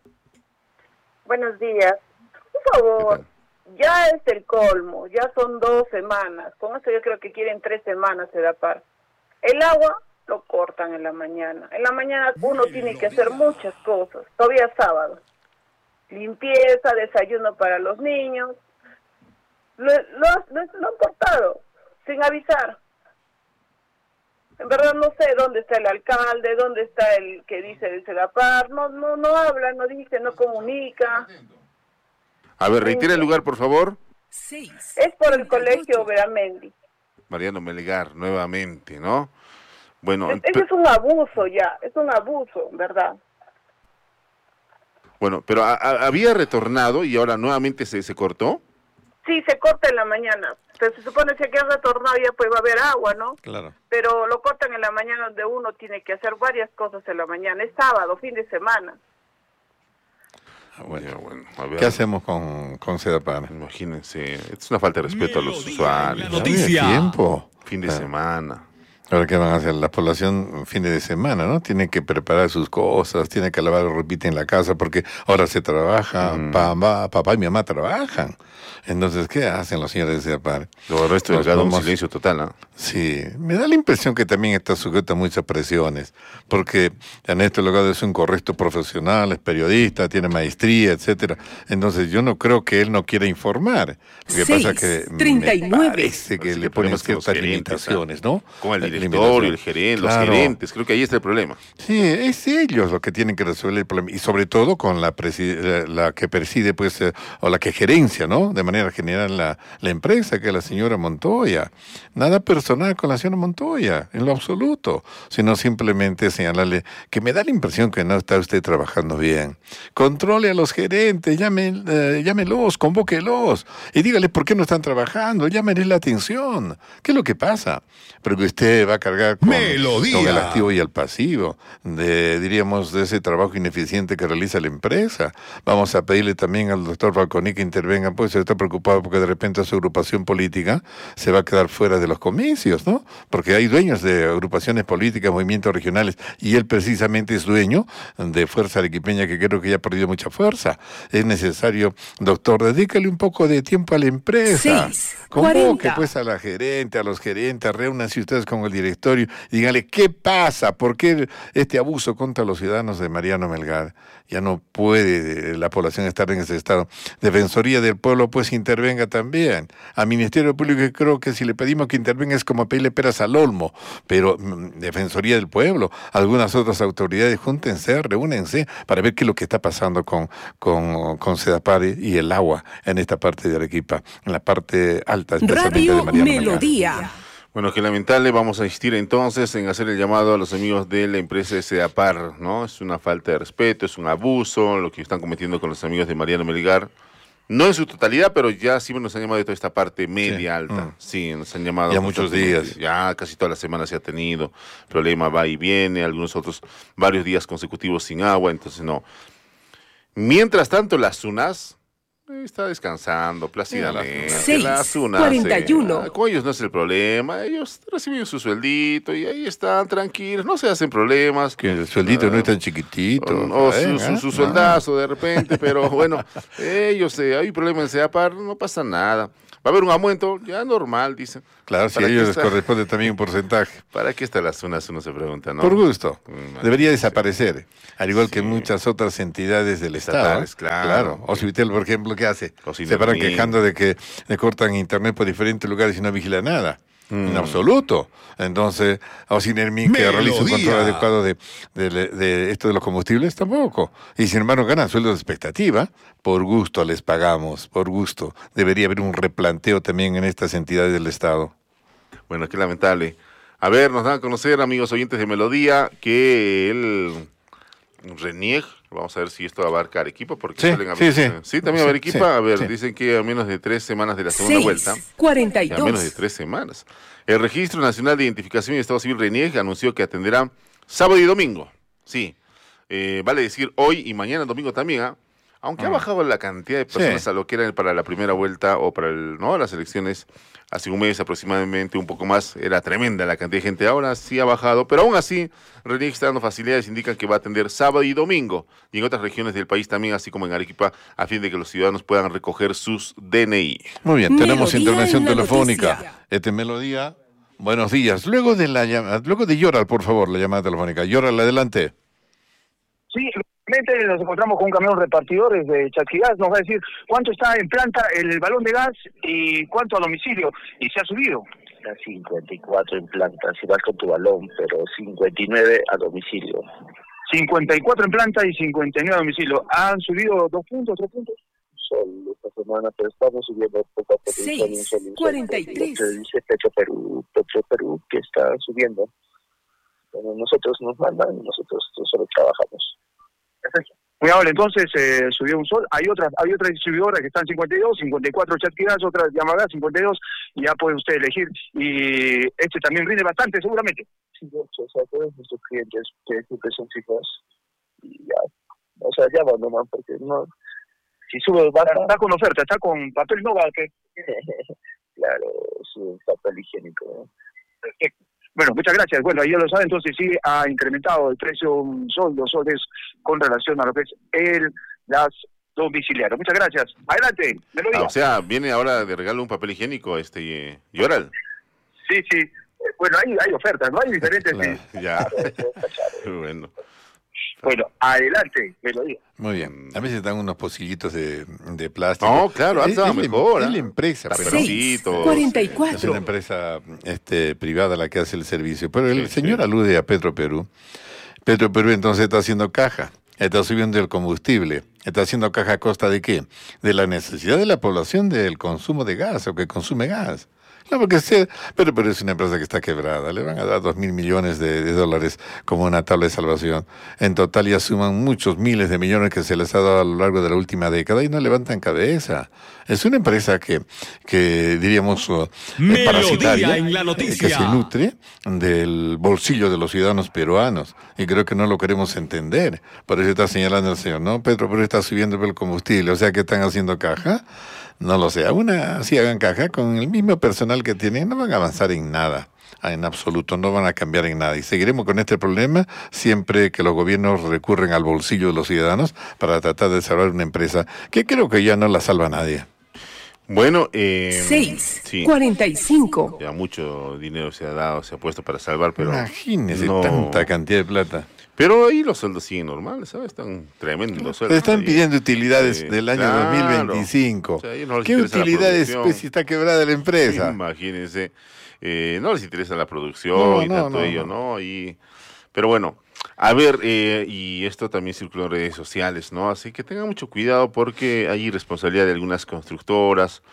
Buenos días. Por favor, ya es el colmo, ya son dos semanas. Con esto yo creo que quieren tres semanas de la par. El agua lo cortan en la mañana. En la mañana uno tiene que hacer muchas cosas. Todavía es sábado. Limpieza, desayuno para los niños. Lo, lo, lo, lo han cortado, sin avisar. En verdad no sé dónde está el alcalde, dónde está el que dice de Sedapar. No, no, no habla, no dice, no comunica. A ver, reitera el lugar, por favor. Es por el colegio Veramendi. Mariano Melgar, nuevamente, ¿no? Bueno, Es- pe- Ese es un abuso ya, es un abuso, ¿verdad? bueno, pero a- a- había retornado y ahora nuevamente se, se cortó. Sí, se corta en la mañana. Pero se supone que han retornado ya pues va a haber agua, ¿no? Claro. Pero lo cortan en la mañana donde uno tiene que hacer varias cosas en la mañana. Es sábado, fin de semana. Bueno, bueno, a ver. ¿Qué hacemos con, con Sedapar? Imagínense, es una falta de respeto a los usuarios. la noticia. Había Tiempo. Fin de Claro. semana. Ahora, ¿qué van a hacer? La población fines de semana, ¿no? Tiene que preparar sus cosas, tiene que lavar ropita en la casa porque ahora se trabaja, papá, papá y mi mamá trabajan. Entonces, ¿qué hacen los señores de Sedapar? Lo resto Nos del un vamos- silencio total, ¿no? Sí, me da la impresión que también está sujeto a muchas presiones, porque Ernesto Delgado es un correcto profesional, es periodista, tiene maestría, etcétera. Entonces yo no creo que él no quiera informar. Lo que Seis, pasa que treinta y me nueve. parece que Parece le que el ponen problema es con los ciertas gerentes, limitaciones, ¿ah? ¿no? Con el La directorio, limitación. el gerente, Claro. los gerentes, creo que ahí está el problema. Sí, es ellos los que tienen que resolver el problema y sobre todo con la, presi- la, la que preside, pues, eh, o la que gerencia, ¿no? De manera general la, la empresa, que es la señora Montoya. Nada personal con la señora Montoya, en lo absoluto, sino simplemente señalarle que me da la impresión que no está usted trabajando bien. Controle a los gerentes, llame, eh, llámelos, convóquelos y dígale por qué no están trabajando, llámenle la atención. ¿Qué es lo que pasa? Porque usted va a cargar con, Melodía. con el activo y el pasivo, de, diríamos, de ese trabajo ineficiente que realiza la empresa. Vamos a pedirle también al doctor Falconi que intervenga, pues se está preocupado porque de repente su agrupación política se va a quedar fuera de los comicios, ¿no? Porque hay dueños de agrupaciones políticas, movimientos regionales, y él precisamente es dueño de Fuerza Arequipeña, que creo que ya ha perdido mucha fuerza. Es necesario, doctor, dedícale un poco de tiempo a la empresa. Seis, Convoque cuarenta. pues a la gerente, a los gerentes, reúnanse ustedes con el directorio y díganle qué pasa, por qué este abuso contra los ciudadanos de Mariano Melgar. Ya no puede la población estar en ese estado. Defensoría del Pueblo pues intervenga también. Al Ministerio Público creo que si le pedimos que intervenga es como pedirle peras al olmo, pero mm, Defensoría del Pueblo, algunas otras autoridades, júntense, reúnense para ver qué es lo que está pasando con, con, con Sedapar y el agua en esta parte de Arequipa, en la parte alta especialmente de Radio Mariano Melgar. Melodía. Bueno, que lamentable, vamos a insistir entonces en hacer el llamado a los amigos de la empresa de Sedapar, ¿no? Es una falta de respeto, es un abuso lo que están cometiendo con los amigos de Mariano Melgar. No en su totalidad, pero ya sí nos han llamado de toda esta parte media Sí. alta. Mm. Sí, nos han llamado. Ya muchos días. Ya casi toda la semana se ha tenido. Problema va y viene, algunos otros varios días consecutivos sin agua, entonces no. Mientras tanto, la SUNAS eh, está descansando plácidamente. Seis, La SUNAS, cuarenta y uno. eh, con ellos no es el problema. Ellos reciben su sueldito y ahí están tranquilos, no se hacen problemas. Que el sueldito no es tan chiquitito. O, o su, ¿eh? su, su No. sueldazo de repente, pero bueno, ellos, eh, hay problema en SEAPAR, no pasa nada. Va a haber un aumento, ya normal, dicen. Claro, si a ¿Para qué ellos les está- corresponde también un porcentaje. ¿Para qué está la SUNAS? Uno se pregunta, ¿no? Por gusto. Mm, Debería desaparecer, al igual que muchas otras entidades del Estado. Estatales, claro. Ocivitel, por ejemplo, ¿qué hace? Cocina Se paran domingo. quejando de que le cortan internet por diferentes lugares y no vigila nada. En Mm. absoluto. Entonces, Ocinermin, que realiza un Melodía. control adecuado de, de, de esto de los combustibles, tampoco. Y sin embargo, ganan sueldos de expectativa. Por gusto les pagamos, por gusto. Debería haber un replanteo también en estas entidades del Estado. Bueno, qué lamentable. A ver, nos dan a conocer, amigos oyentes de Melodía, que el RENIEG, vamos a ver si esto abarca Arequipa, porque Sí, suelen haber- sí, sí. eh, sí, también Sí, Arequipa, sí, a ver, sí. dicen que a menos de tres semanas de la segunda vuelta. seis, cuarenta y Ya menos de dos. tres semanas. El Registro Nacional de Identificación y Estado Civil RENIEG anunció que atenderá sábado y domingo. Sí, eh, vale decir hoy y mañana domingo también, ¿ah? Aunque ha bajado la cantidad de personas Sí. a lo que era para la primera vuelta o para el, no, las elecciones hace un mes aproximadamente, un poco más, era tremenda la cantidad de gente. Ahora sí ha bajado, pero aún así, RENIEG está dando facilidades, indican que va a atender sábado y domingo, y en otras regiones del país también, así como en Arequipa, a fin de que los ciudadanos puedan recoger sus D N I. Muy bien, tenemos Melodía intervención en la telefónica. noticia. Este Melodía, buenos días. Luego de la llamada, luego de Yoral, por favor, la llamada telefónica. Yoral, adelante. Sí, realmente nos encontramos con un camión repartidores de Chasquigás, nos va a decir cuánto está en planta el balón de gas y cuánto a domicilio, y se ha subido. Está cincuenta y cuatro en planta, si vas con tu balón, pero cincuenta y nueve a domicilio. cincuenta y cuatro en planta y cincuenta y nueve a domicilio. ¿Han subido dos puntos, tres puntos? Sol esta semana, pero estamos subiendo poco a poco. un Seis, sol, un sol, un sol. cuarenta y tres. Lo que dice Petro Perú, Petro Perú, que está subiendo. Bueno, nosotros nos mandan y nosotros solo trabajamos. Perfecto. Muy amable, entonces eh, subió un sol. Hay otras, hay otras distribuidoras que están cincuenta y dos, cincuenta y cuatro Chasquigás, otras Yamagas cincuenta y dos, y ya puede usted elegir. Y este también rinde bastante, seguramente. Sí, de hecho, o sea, todos nuestros clientes que siempre son fijos, y ya, o sea, ya van nomás, porque no, si sube baja, Está con oferta, está con papel Nova. Que... claro, es un papel higiénico, ¿no? Perfecto. Bueno, muchas gracias. Bueno, ahí ya lo saben, entonces sí ha incrementado el precio un sol, dos soles con relación a lo que es el gas domiciliario. Muchas gracias. Adelante, me lo Ah, digo. o sea, viene ahora de regalo un papel higiénico, este, eh, Yoral. Sí, sí. Eh, Bueno, hay, hay ofertas, ¿no? Hay diferentes. sí. Ya. Bueno. Bueno, adelante, me lo digo. Muy bien. A veces dan unos pocillitos de, de plástico. No, claro, antes Es- estaba es la- mejor, Es ¿eh? la empresa, pero Seis, cuarenta y cuatro. es una empresa este, privada la que hace el servicio. Pero el Sí, señor sí. alude a Petro Perú. Petro Perú entonces está haciendo caja, está subiendo el combustible, está haciendo caja a costa de qué? De la necesidad de la población del consumo de gas o que consume gas. No, porque se, pero, pero es una empresa que está quebrada. Le van a dar dos mil millones de, de dólares como una tabla de salvación. En total ya suman muchos miles de millones que se les ha dado a lo largo de la última década y no levantan cabeza. Es una empresa que, que diríamos, uh, Melodía parasitaria, en la eh, noticia. que se nutre del bolsillo de los ciudadanos peruanos. Y creo que no lo queremos entender. Por eso está señalando el señor, ¿no? Petro, pero está subiendo el combustible. O sea, que están haciendo caja. No lo sé, aún así hagan caja con el mismo personal que tienen, no van a avanzar en nada, en absoluto, no van a cambiar en nada. Y seguiremos con este problema siempre que los gobiernos recurren al bolsillo de los ciudadanos para tratar de salvar una empresa que creo que ya no la salva nadie. Bueno, eh, Seis, sí, cuarenta y cinco. ya mucho dinero se ha dado, se ha puesto para salvar, pero Imagínese no. tanta cantidad de plata. Pero ahí los sueldos siguen normales, ¿sabes? Están tremendos los Le sueldos. están ahí. pidiendo utilidades Sí, del año claro. dos mil veinticinco. O sea, a ellos no les ¿Qué interesa la utilidades, producción. pues, si está quebrada la empresa? Imagínense, eh, no les interesa la producción No, y no, tanto no, ello, no. ¿no? Y, pero bueno, a ver, eh, y esto también circuló en redes sociales, ¿no? Así que tengan mucho cuidado porque hay irresponsabilidad de algunas constructoras,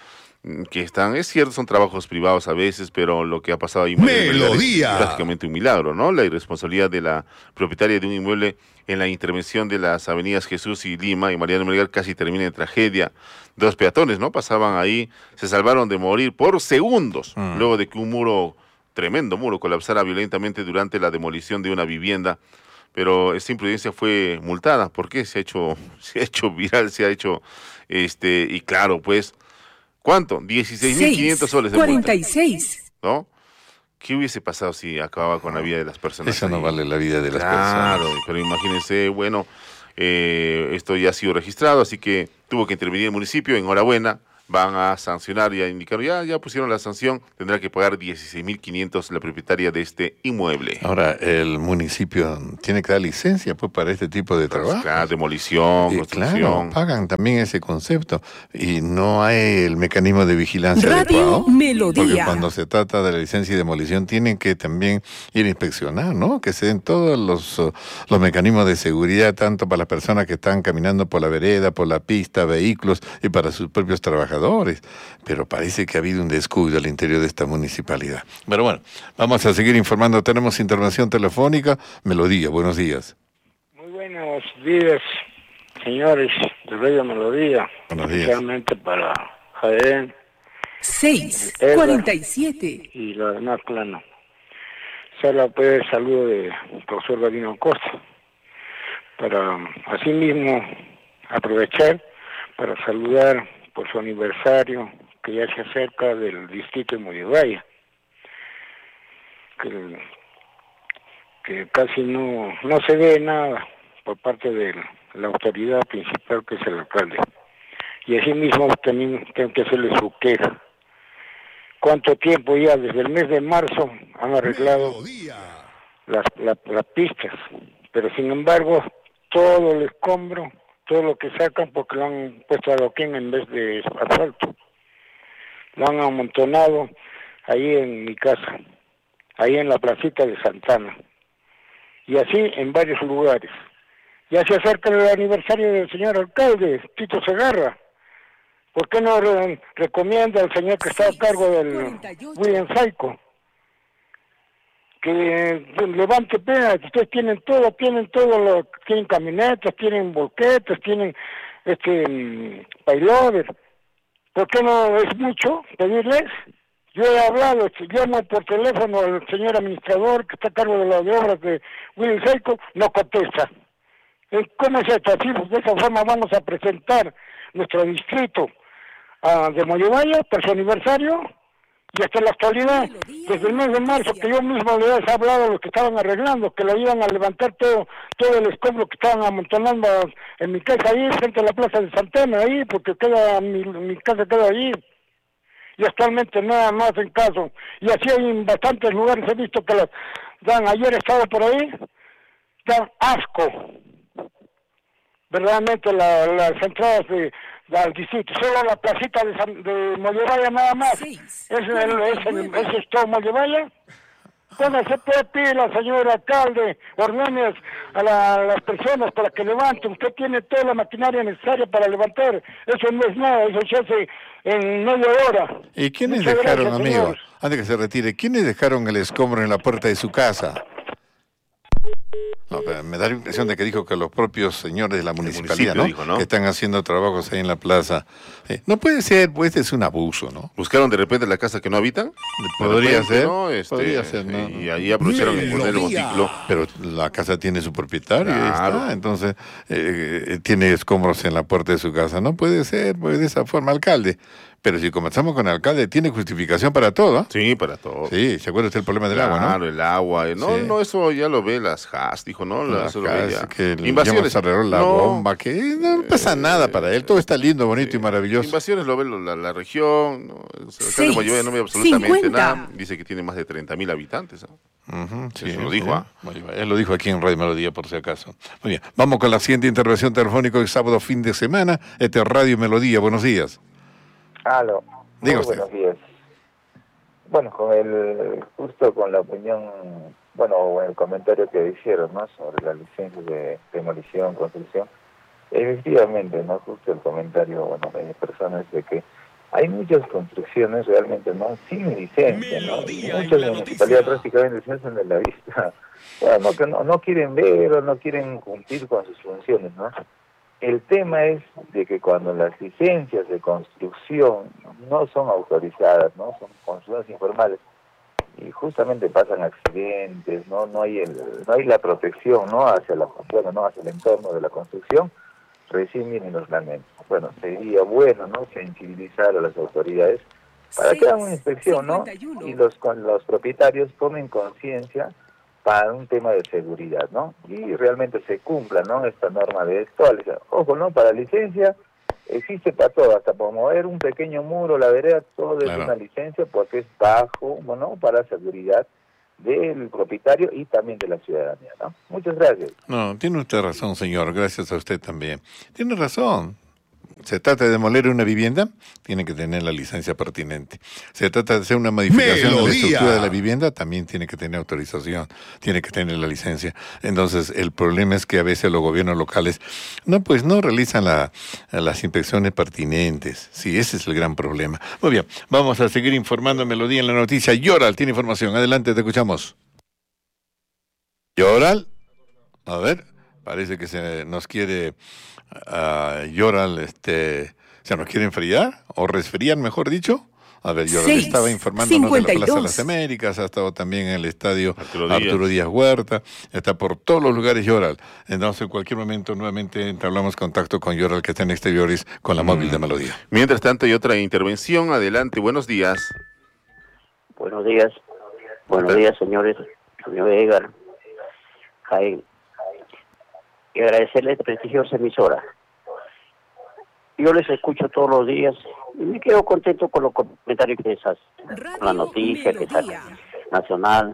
que están, es cierto, son trabajos privados a veces, pero lo que ha pasado ahí Melodía. es prácticamente un milagro, ¿no? La irresponsabilidad de la propietaria de un inmueble en la intervención de las avenidas Jesús y Lima y Mariano Melgar casi termina en tragedia. Dos peatones, ¿no? Pasaban ahí, se salvaron de morir por segundos, mm. luego de que un muro, tremendo muro, colapsara violentamente durante la demolición de una vivienda. Pero esta imprudencia fue multada. ¿Por qué? Se ha hecho, se ha hecho viral, se ha hecho, este, y claro, pues, ¿cuánto? dieciséis mil quinientos soles de cuarenta y seis. Multa, ¿no? ¿Qué hubiese pasado si acababa con la vida de las personas? Eso ahí? No vale la vida de las claro, personas. Claro, pero imagínense, bueno, eh, esto ya ha sido registrado, así que tuvo que intervenir el municipio, enhorabuena. Van a sancionar, ya indicaron, ya, ya pusieron la sanción, tendrá que pagar dieciséis mil quinientos la propietaria de este inmueble. Ahora, el municipio tiene que dar licencia pues para este tipo de trabajo. Claro, demolición, y construcción. Claro, pagan también ese concepto. Y no hay el mecanismo de vigilancia Radio adecuado. Melodía. Porque cuando se trata de la licencia y demolición tienen que también ir a inspeccionar, ¿no? Que se den todos los, uh, los mecanismos de seguridad, tanto para las personas que están caminando por la vereda, por la pista, vehículos, y para sus propios trabajadores. Pero parece que ha habido un descuido al interior de esta municipalidad. Pero bueno, vamos a seguir informando. Tenemos intervención telefónica. Melodía, buenos días. Muy buenos días, señores de Radio Melodía. Buenos días. Especialmente para Jaén. seis cuarenta y siete. Y lo demás plano. Solo pues saludo de profesor Gabino Costa. Para asimismo aprovechar para saludar por su aniversario, que ya se acerca, del distrito de Mollevaya, que, que casi no, no se ve nada por parte de la autoridad principal, que es el alcalde. Y así mismo también tengo que hacerle su queja. ¿Cuánto tiempo ya? Desde el mes de marzo han arreglado las, la, las pistas, pero sin embargo todo el escombro, todo lo que sacan, porque lo han puesto adoquín en vez de asfalto. Lo han amontonado ahí en mi casa, ahí en la placita de Santana. Y así en varios lugares. Ya se acerca el aniversario del señor alcalde, Tito Segarra. ¿Por qué no re recomienda al señor que está a cargo del William Saico que levante pena? Ustedes tienen todo, tienen todo, lo, tienen camionetas, tienen volquetas, tienen este payloader. ¿Por qué no es mucho pedirles? Yo he hablado, llamo por teléfono al señor administrador que está a cargo de las obras de William Saico, no contesta. ¿Cómo es esto? Así, de esa forma vamos a presentar nuestro distrito uh, de Mollevaya por su aniversario. Y hasta la actualidad, desde el mes de marzo, que yo mismo les he hablado a los que estaban arreglando, que lo iban a levantar todo todo el escombro que estaban amontonando en mi casa ahí, frente a la plaza de Santana, ahí, porque queda mi, mi casa queda ahí. Y actualmente nada más en caso. Y así hay en bastantes lugares, he visto que las dan, ayer he estado por ahí, dan asco. Verdaderamente la, las entradas de, de al distrito, solo la placita de, San, de Mollevaya nada más. Sí, ¿Es, el, es, el, ¿Eso es todo Mollevaya? Bueno, se puede pedir al señor alcalde Ordóñez a, la, a las personas para que levanten. Usted tiene toda la maquinaria necesaria para levantar. Eso no es nada, eso se hace en media hora. ¿Y quiénes Muchas dejaron, gracias, amigo, señores. antes que se retire, quiénes dejaron el escombro en la puerta de su casa? No, pero me da la impresión de que dijo que los propios señores de la municipalidad, ¿no? Dijo, ¿no? Que están haciendo trabajos ahí en la plaza. Eh, no puede ser, pues es un abuso, ¿no? ¿Buscaron de repente la casa que no habitan? Podría repente, ser, ¿no? Este, podría ser, ¿no? Y ahí aprovecharon el poner el montículo. Pero la casa tiene su propietario, ahí Claro. está, entonces eh, tiene escombros en la puerta de su casa. No puede ser, pues de esa forma, alcalde. Pero si comenzamos con el alcalde, tiene justificación para todo. ¿eh? Sí, para todo. Sí, ¿se acuerda usted el problema del Claro, agua, no? el agua. No, Sí. no, eso ya lo ve las Haas, dijo, ¿no? La, La eso lo ve casa, ya. que le Invasiones. llaman alrededor la No. bomba, que no pasa nada para él. Todo está lindo, bonito y maravilloso. Invasiones lo ve la, la región. ¿no? El alcalde Seis, de Mollevaya no ve absolutamente cincuenta. nada. Dice que tiene más de treinta mil habitantes. ¿no? Ujú, sí, Eso lo dijo, sí. ¿ah? Bueno, él lo dijo aquí en Radio Melodía, por si acaso. Muy bien, vamos con la siguiente intervención telefónica hoy sábado, fin de semana. Este es Radio Melodía, buenos días. Aló. Diga Muy usted. buenos días. Bueno, con el, justo con la opinión, bueno, o el comentario que hicieron, ¿no? Sobre la licencia de demolición, construcción. Efectivamente, ¿no? Justo el comentario, bueno, de personas de que hay muchas construcciones realmente no sin licencia, ¿no? Muchas municipalidades prácticamente se hacen de la vista, bueno, que no, no quieren ver o no quieren cumplir con sus funciones, ¿no? El tema es de que cuando las licencias de construcción no son autorizadas, ¿no? Son construcciones informales, y justamente pasan accidentes, no no hay el, no hay la protección, ¿no? hacia la bueno, no hacia el entorno de la construcción, recién vienen los lamentos. Bueno, sería bueno, ¿no? sensibilizar a las autoridades para que hagan una inspección, ¿no? Y los con los propietarios tomen conciencia para un tema de seguridad, ¿no? Y realmente se cumpla, ¿no? Esta norma de esto. Ojo, ¿no? Para licencia existe para todo, hasta por mover un pequeño muro, la vereda, todo claro. es una licencia porque es bajo, bueno, para seguridad del propietario y también de la ciudadanía, ¿no? Muchas gracias. No, tiene usted razón, señor, gracias a usted también. Tiene razón. Se trata de demoler una vivienda, tiene que tener la licencia pertinente. Se trata de hacer una modificación Melodía. de la estructura de la vivienda, también tiene que tener autorización, tiene que tener la licencia. Entonces, el problema es que a veces los gobiernos locales no, pues no realizan la, las inspecciones pertinentes. Sí, ese es el gran problema. Muy bien, vamos a seguir informando Melodía en la noticia. Yoral tiene información. Adelante, te escuchamos. Yoral, a ver, parece que se nos quiere... Uh, Yoral, este, ¿se nos quiere enfriar? ¿O resfriar, mejor dicho? A ver, Yoral estaba informándonos de la Plaza de las Américas, ha estado también en el estadio Arturo Díaz, Arturo Díaz Huerta, está por todos los lugares Yoral. Entonces, en cualquier momento, nuevamente entablamos contacto con Yoral, que está en exteriores, con la mm. móvil de Melodía. Mientras tanto, hay otra intervención. Adelante, buenos días. Buenos días. Buenos días, señores. Señor Edgar, Jaén. Y agradecerle esta prestigiosa emisora. Yo les escucho todos los días y me quedo contento con los comentarios que les hacen, con la noticia que sacan, nacional,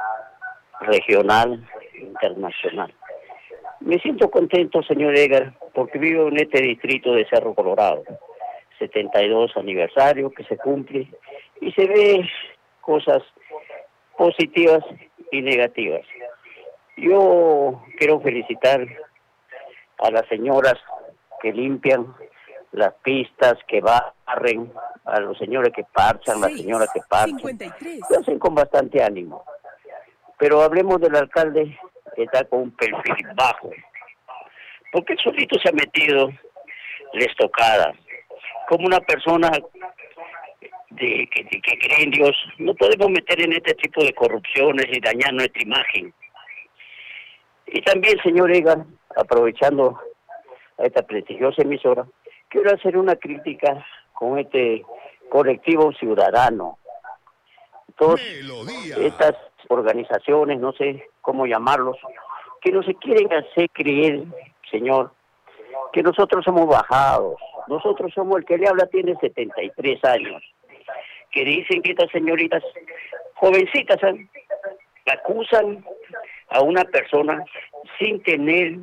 regional, internacional. Me siento contento, señor Edgar, porque vivo en este distrito de Cerro Colorado, setenta y dos aniversario que se cumple y se ve cosas positivas y negativas. Yo quiero felicitar a las señoras que limpian las pistas, que barren, a los señores que parchan, las señoras que parchan, lo hacen con bastante ánimo. Pero hablemos del alcalde, que está con un perfil bajo, porque él solito se ha metido la estocada, como una persona de, que, de, que cree en Dios. No podemos meter en este tipo de corrupciones y dañar nuestra imagen. Y también, señor Egan, aprovechando a esta prestigiosa emisora, quiero hacer una crítica con este colectivo ciudadano. Todas estas organizaciones, no sé cómo llamarlos, que no se quieren hacer creer, señor, que nosotros somos bajados. Nosotros somos, el que le habla tiene setenta y tres años. Que dicen que estas señoritas jovencitas ¿eh? acusan a una persona sin tener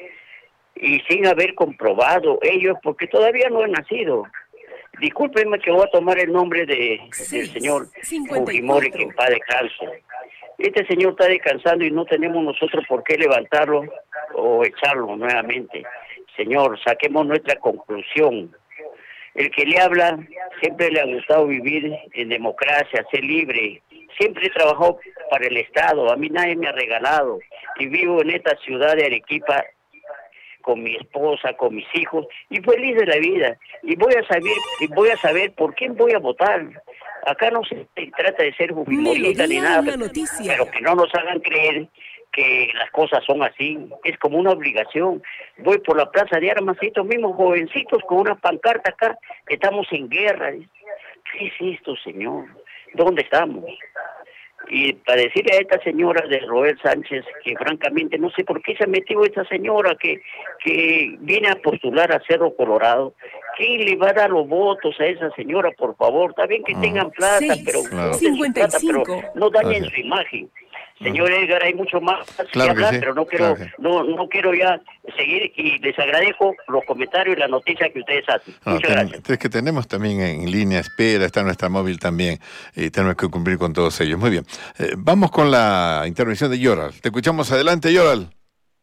y sin haber comprobado ellos, porque todavía no han nacido. Discúlpenme que voy a tomar el nombre de sí, del señor Fujimori, que en paz descanse. Este señor está descansando y no tenemos nosotros por qué levantarlo o echarlo nuevamente. Señor, saquemos nuestra conclusión. El que le habla siempre le ha gustado vivir en democracia, ser libre. Siempre he trabajado para el Estado, a mí nadie me ha regalado. Y vivo en esta ciudad de Arequipa con mi esposa, con mis hijos, y feliz de la vida. Y voy a saber, y voy a saber por quién voy a votar. Acá no se trata de ser jubimorista ni nada, pero, pero que no nos hagan creer que las cosas son así. Es como una obligación. Voy por la plaza de armas, estos mismos jovencitos con una pancarta acá, que estamos en guerra. ¿Qué es esto, señor? ¿Dónde estamos? Y para decirle a esta señora de Roel Sánchez, que francamente no sé por qué se ha metido esta señora que, que viene a postular a Cerro Colorado, ¿quién le va a dar los votos a esa señora, por favor? Está bien que tengan plata, seis, pero, claro. plata, pero no dañen okay. su imagen. Señor Edgar, hay mucho más claro que hablar, sí, pero no quiero, claro no, no quiero ya seguir y les agradezco los comentarios y las noticias que ustedes hacen. No, Muchas ten, gracias. Es que tenemos también en línea espera, está nuestra móvil también, y tenemos que cumplir con todos ellos. Muy bien, eh, vamos con la intervención de Yoral. Te escuchamos, adelante, Yoral.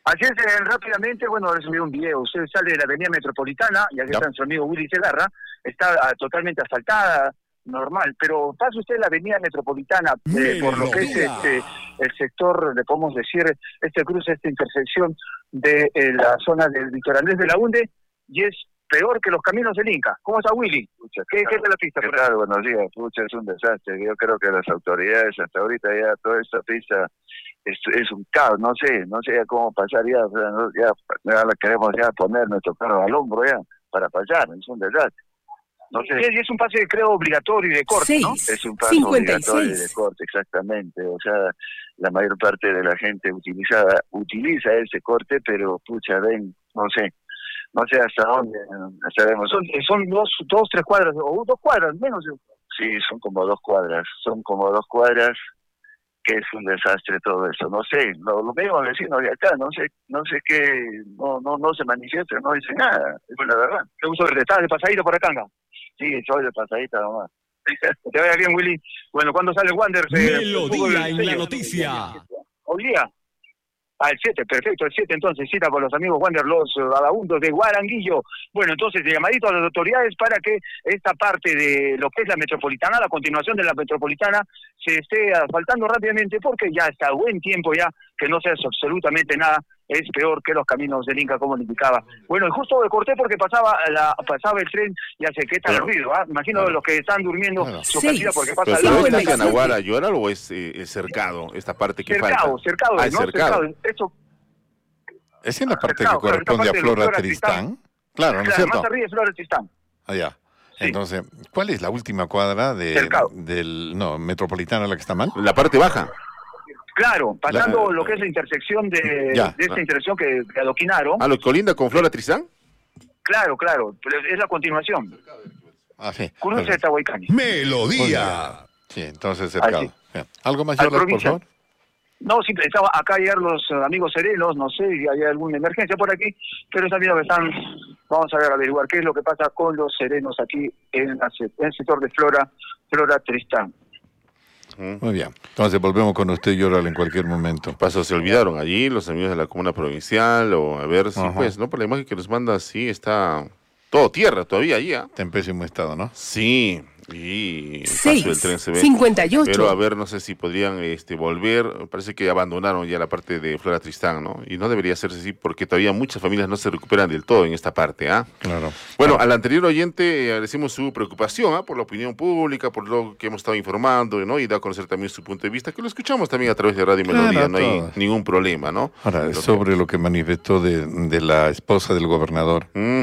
Así es, eh, rápidamente, bueno, les envié un video. Usted sale de la avenida Metropolitana, y aquí Ya. está nuestro amigo Willy Segarra, está ah, totalmente asfaltada, normal, pero pasa usted la avenida Metropolitana, eh, por lo que es este, el sector, le podemos decir, este cruce, esta intersección de eh, la zona del Víctor Andrés de la Hunde, y es peor que los caminos del Inca. ¿Cómo está, Willy? Pucha, ¿Qué, ¿Qué es de la pista? ¿Qué tal? Buenos días. Pucha, es un desastre. Yo creo que las autoridades hasta ahorita ya toda esta pista es, es un caos. No sé, no sé ya cómo pasar ya. O sea, no, ya, ya la queremos ya poner nuestro carro al hombro ya para pasar. Es un desastre. No sé. Sí, es un pase, creo, obligatorio y de corte, Seis, ¿no? Es un paso cincuenta y obligatorio seis. de corte, exactamente. O sea, la mayor parte de la gente utiliza, utiliza ese corte, pero pucha, ven, no sé. No sé hasta dónde estaremos. Son, son dos, dos, tres cuadras, o dos cuadras, menos. Sí, son como dos cuadras, son como dos cuadras, que es un desastre todo eso. No sé, lo, lo mismo vecinos de acá, no sé, no sé qué, no, no, no se manifiesta, no dice nada, es la verdad. Qué gusto verte, ¿estás de pasadita por acá, ¿no? Sí, soy de pasadita nomás. Que te vaya bien, Willy. Bueno, ¿cuándo sale Wander? Melodía en la noticia. Hoy día. Al siete, perfecto, el siete entonces, cita por los amigos Wander, los uh, vagabundos de Guaranguillo. Bueno, entonces, llamadito a las autoridades para que esta parte de lo que es la metropolitana, la continuación de la metropolitana, se esté asfaltando rápidamente, porque ya está buen tiempo ya que no se hace absolutamente nada. Es peor que los caminos del Inca, como le indicaba. Bueno, y justo me corté porque pasaba la pasaba el tren y hace que está el ruido, ¿ah? Imagino Claro. los que están durmiendo Claro. su casita porque pasa Pero al ¿pero lado. es la de la casa. Yanaguara Llorar o es eh, el cercado, esta parte que Cercado, falta? cercado, Ah, ¿no? el cercado. Cercado. Eso, Es en la parte Claro, que claro, esta corresponde parte a de Flora Flora Tristán. Tristán. Claro, ¿no es claro, cierto? más arriba es Flora Tristán. Allá. Entonces, ¿cuál es la última cuadra de, Cercado. del no metropolitana la que está mal? La parte baja. Claro, pasando La- lo que es la intersección de, Ya. de esta intersección que, que adoquinaron. ¿A lo colinda con Flora Tristán? Claro, claro, pero es la continuación. Ah, sí. Cruce de Perfecto. Tahuaycani. Melodía. Sí, entonces cercado. Así. Bien. ¿Algo más, Al Yolas, por provincia. favor? No, sí, estaba acá ayer los eh, amigos serenos, no sé si hay alguna emergencia por aquí, pero están viendo que están, vamos a ver, averiguar qué es lo que pasa con los serenos aquí en, la se- en el sector de Flora, Flora Tristán. Muy bien. Entonces volvemos con usted, Yoral, en cualquier momento. Paso, se olvidaron allí los amigos de la comuna provincial, o a ver si Ajá. pues, ¿no? Por la imagen que nos manda, sí, está todo tierra todavía allí, ¿ah? Está en pésimo estado, ¿no? Sí, y el Seis, paso del tren se ve. cincuenta y ocho. Pero a ver, no sé si podrían este, volver. Parece que abandonaron ya la parte de Flora Tristán, ¿no? Y no debería hacerse así porque todavía muchas familias no se recuperan del todo en esta parte, ¿ah? Claro. Bueno, al anterior oyente eh, agradecemos su preocupación, ¿ah? Por la opinión pública, por lo que hemos estado informando, ¿no? Y da a conocer también su punto de vista, que lo escuchamos también a través de Radio Claro, Melodía, no hay todos. ningún problema, ¿no? Ahora, Lo que- sobre lo que manifestó de, de la esposa del gobernador, Mm.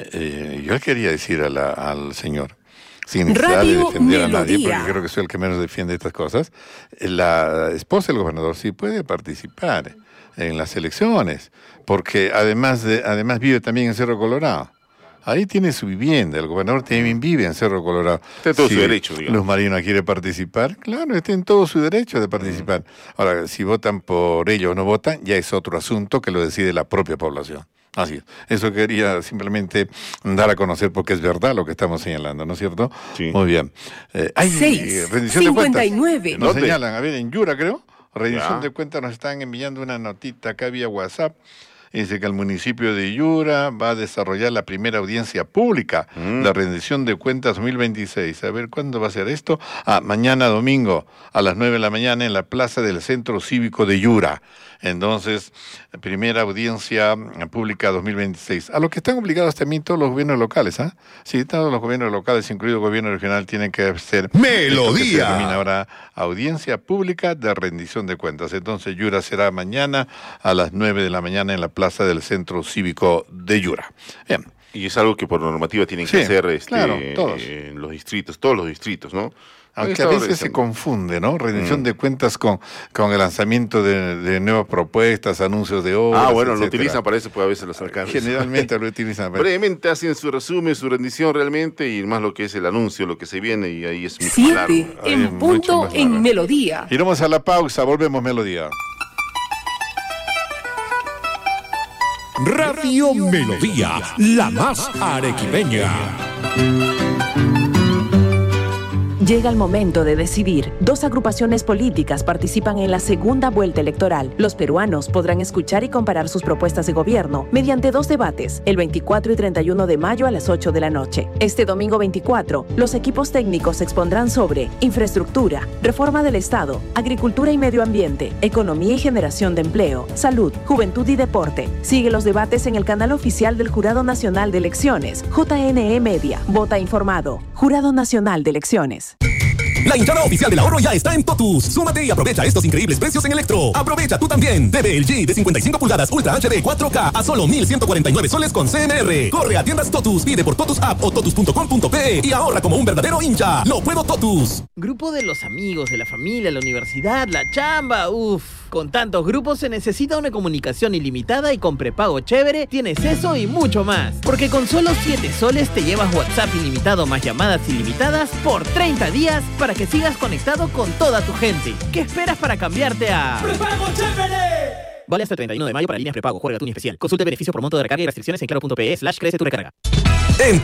eh, yo le quería decir a la- al señor, sin necesidad Radio de defender a nadie, Melodía. porque creo que soy el que menos defiende estas cosas, eh, la esposa del gobernador sí puede participar en las elecciones, porque además, de, además vive también en Cerro Colorado. Ahí tiene su vivienda, el gobernador también vive en Cerro Colorado. Tiene todo su Si derecho, digamos. Luz Marina quiere participar, claro, está en todo su derecho de participar. Ahora, si votan por ello o no votan, ya es otro asunto que lo decide la propia población. Así es. Eso quería simplemente dar a conocer porque es verdad lo que estamos señalando, ¿no es cierto? Sí. Muy bien. Eh, hay Seis, eh, rendición de cuentas. cincuenta y nueve. Nos ¿Dónde? señalan, a ver, en Yura creo, rendición Ya. de cuentas, nos están enviando una notita acá vía WhatsApp. Dice que el municipio de Yura va a desarrollar la primera audiencia pública, Mm. la rendición de cuentas dos mil veintiséis. A ver, ¿cuándo va a ser esto? Ah, mañana domingo, a las nueve de la mañana, en la plaza del Centro Cívico de Yura. Entonces, primera audiencia pública dos mil veintiséis. A lo que están obligados también todos los gobiernos locales, ¿ah? Sí, todos los gobiernos locales, incluido el gobierno regional, tienen que hacer Melodía. esto que se denomina ahora audiencia pública de rendición de cuentas. Entonces, Yura será mañana a las nueve de la mañana en la plaza del Centro Cívico de Yura. Bien. Y es algo que por normativa tienen que Sí, hacer este, claro, todos. en los distritos, todos los distritos, ¿no? Aunque Ahí a está veces se organizando. confunde, ¿no? Rendición Mm. de cuentas con, con el lanzamiento de, de nuevas propuestas, anuncios de obras, Ah, bueno, lo etcétera. utilizan para eso, pues a veces los alcaldes. Generalmente lo utilizan. pero- Brevemente hacen su resumen, su rendición realmente, y más lo que es el anuncio, lo que se viene, y ahí es mucho Siete claro. Ahí en es mucho punto más en claro. Melodía. Iremos a la pausa, volvemos Melodía. Radio Melodía, la más arequipeña. Llega el momento de decidir. Dos agrupaciones políticas participan en la segunda vuelta electoral. Los peruanos podrán escuchar y comparar sus propuestas de gobierno mediante dos debates, el veinticuatro y treinta y uno de mayo a las ocho de la noche. Este domingo veinticuatro, los equipos técnicos expondrán sobre infraestructura, reforma del Estado, agricultura y medio ambiente, economía y generación de empleo, salud, juventud y deporte. Sigue los debates en el canal oficial del Jurado Nacional de Elecciones, J N E Media. Vota informado. Jurado Nacional de Elecciones. La hinchada oficial del ahorro ya está en Totus. Súmate y aprovecha estos increíbles precios en Electro. Aprovecha tú también. T V L G de cincuenta y cinco pulgadas Ultra H D cuatro K a solo mil ciento cuarenta y nueve soles con C M R. Corre a tiendas Totus, pide por Totus App o totus punto com punto pe y ahorra como un verdadero hincha. Lo puedo Totus. Grupo de los amigos, de la familia, la universidad, la chamba, uff. Con tantos grupos se necesita una comunicación ilimitada y con prepago chévere tienes eso y mucho más. Porque con solo siete soles te llevas WhatsApp ilimitado más llamadas ilimitadas por treinta días para que sigas conectado con toda tu gente. ¿Qué esperas para cambiarte a ¡prepago chévere! Vale hasta el treinta y uno de mayo para líneas prepago. Juega tú ni especial. Consulta beneficio por monto de recarga y restricciones en claro punto pe slash crece tu recarga. En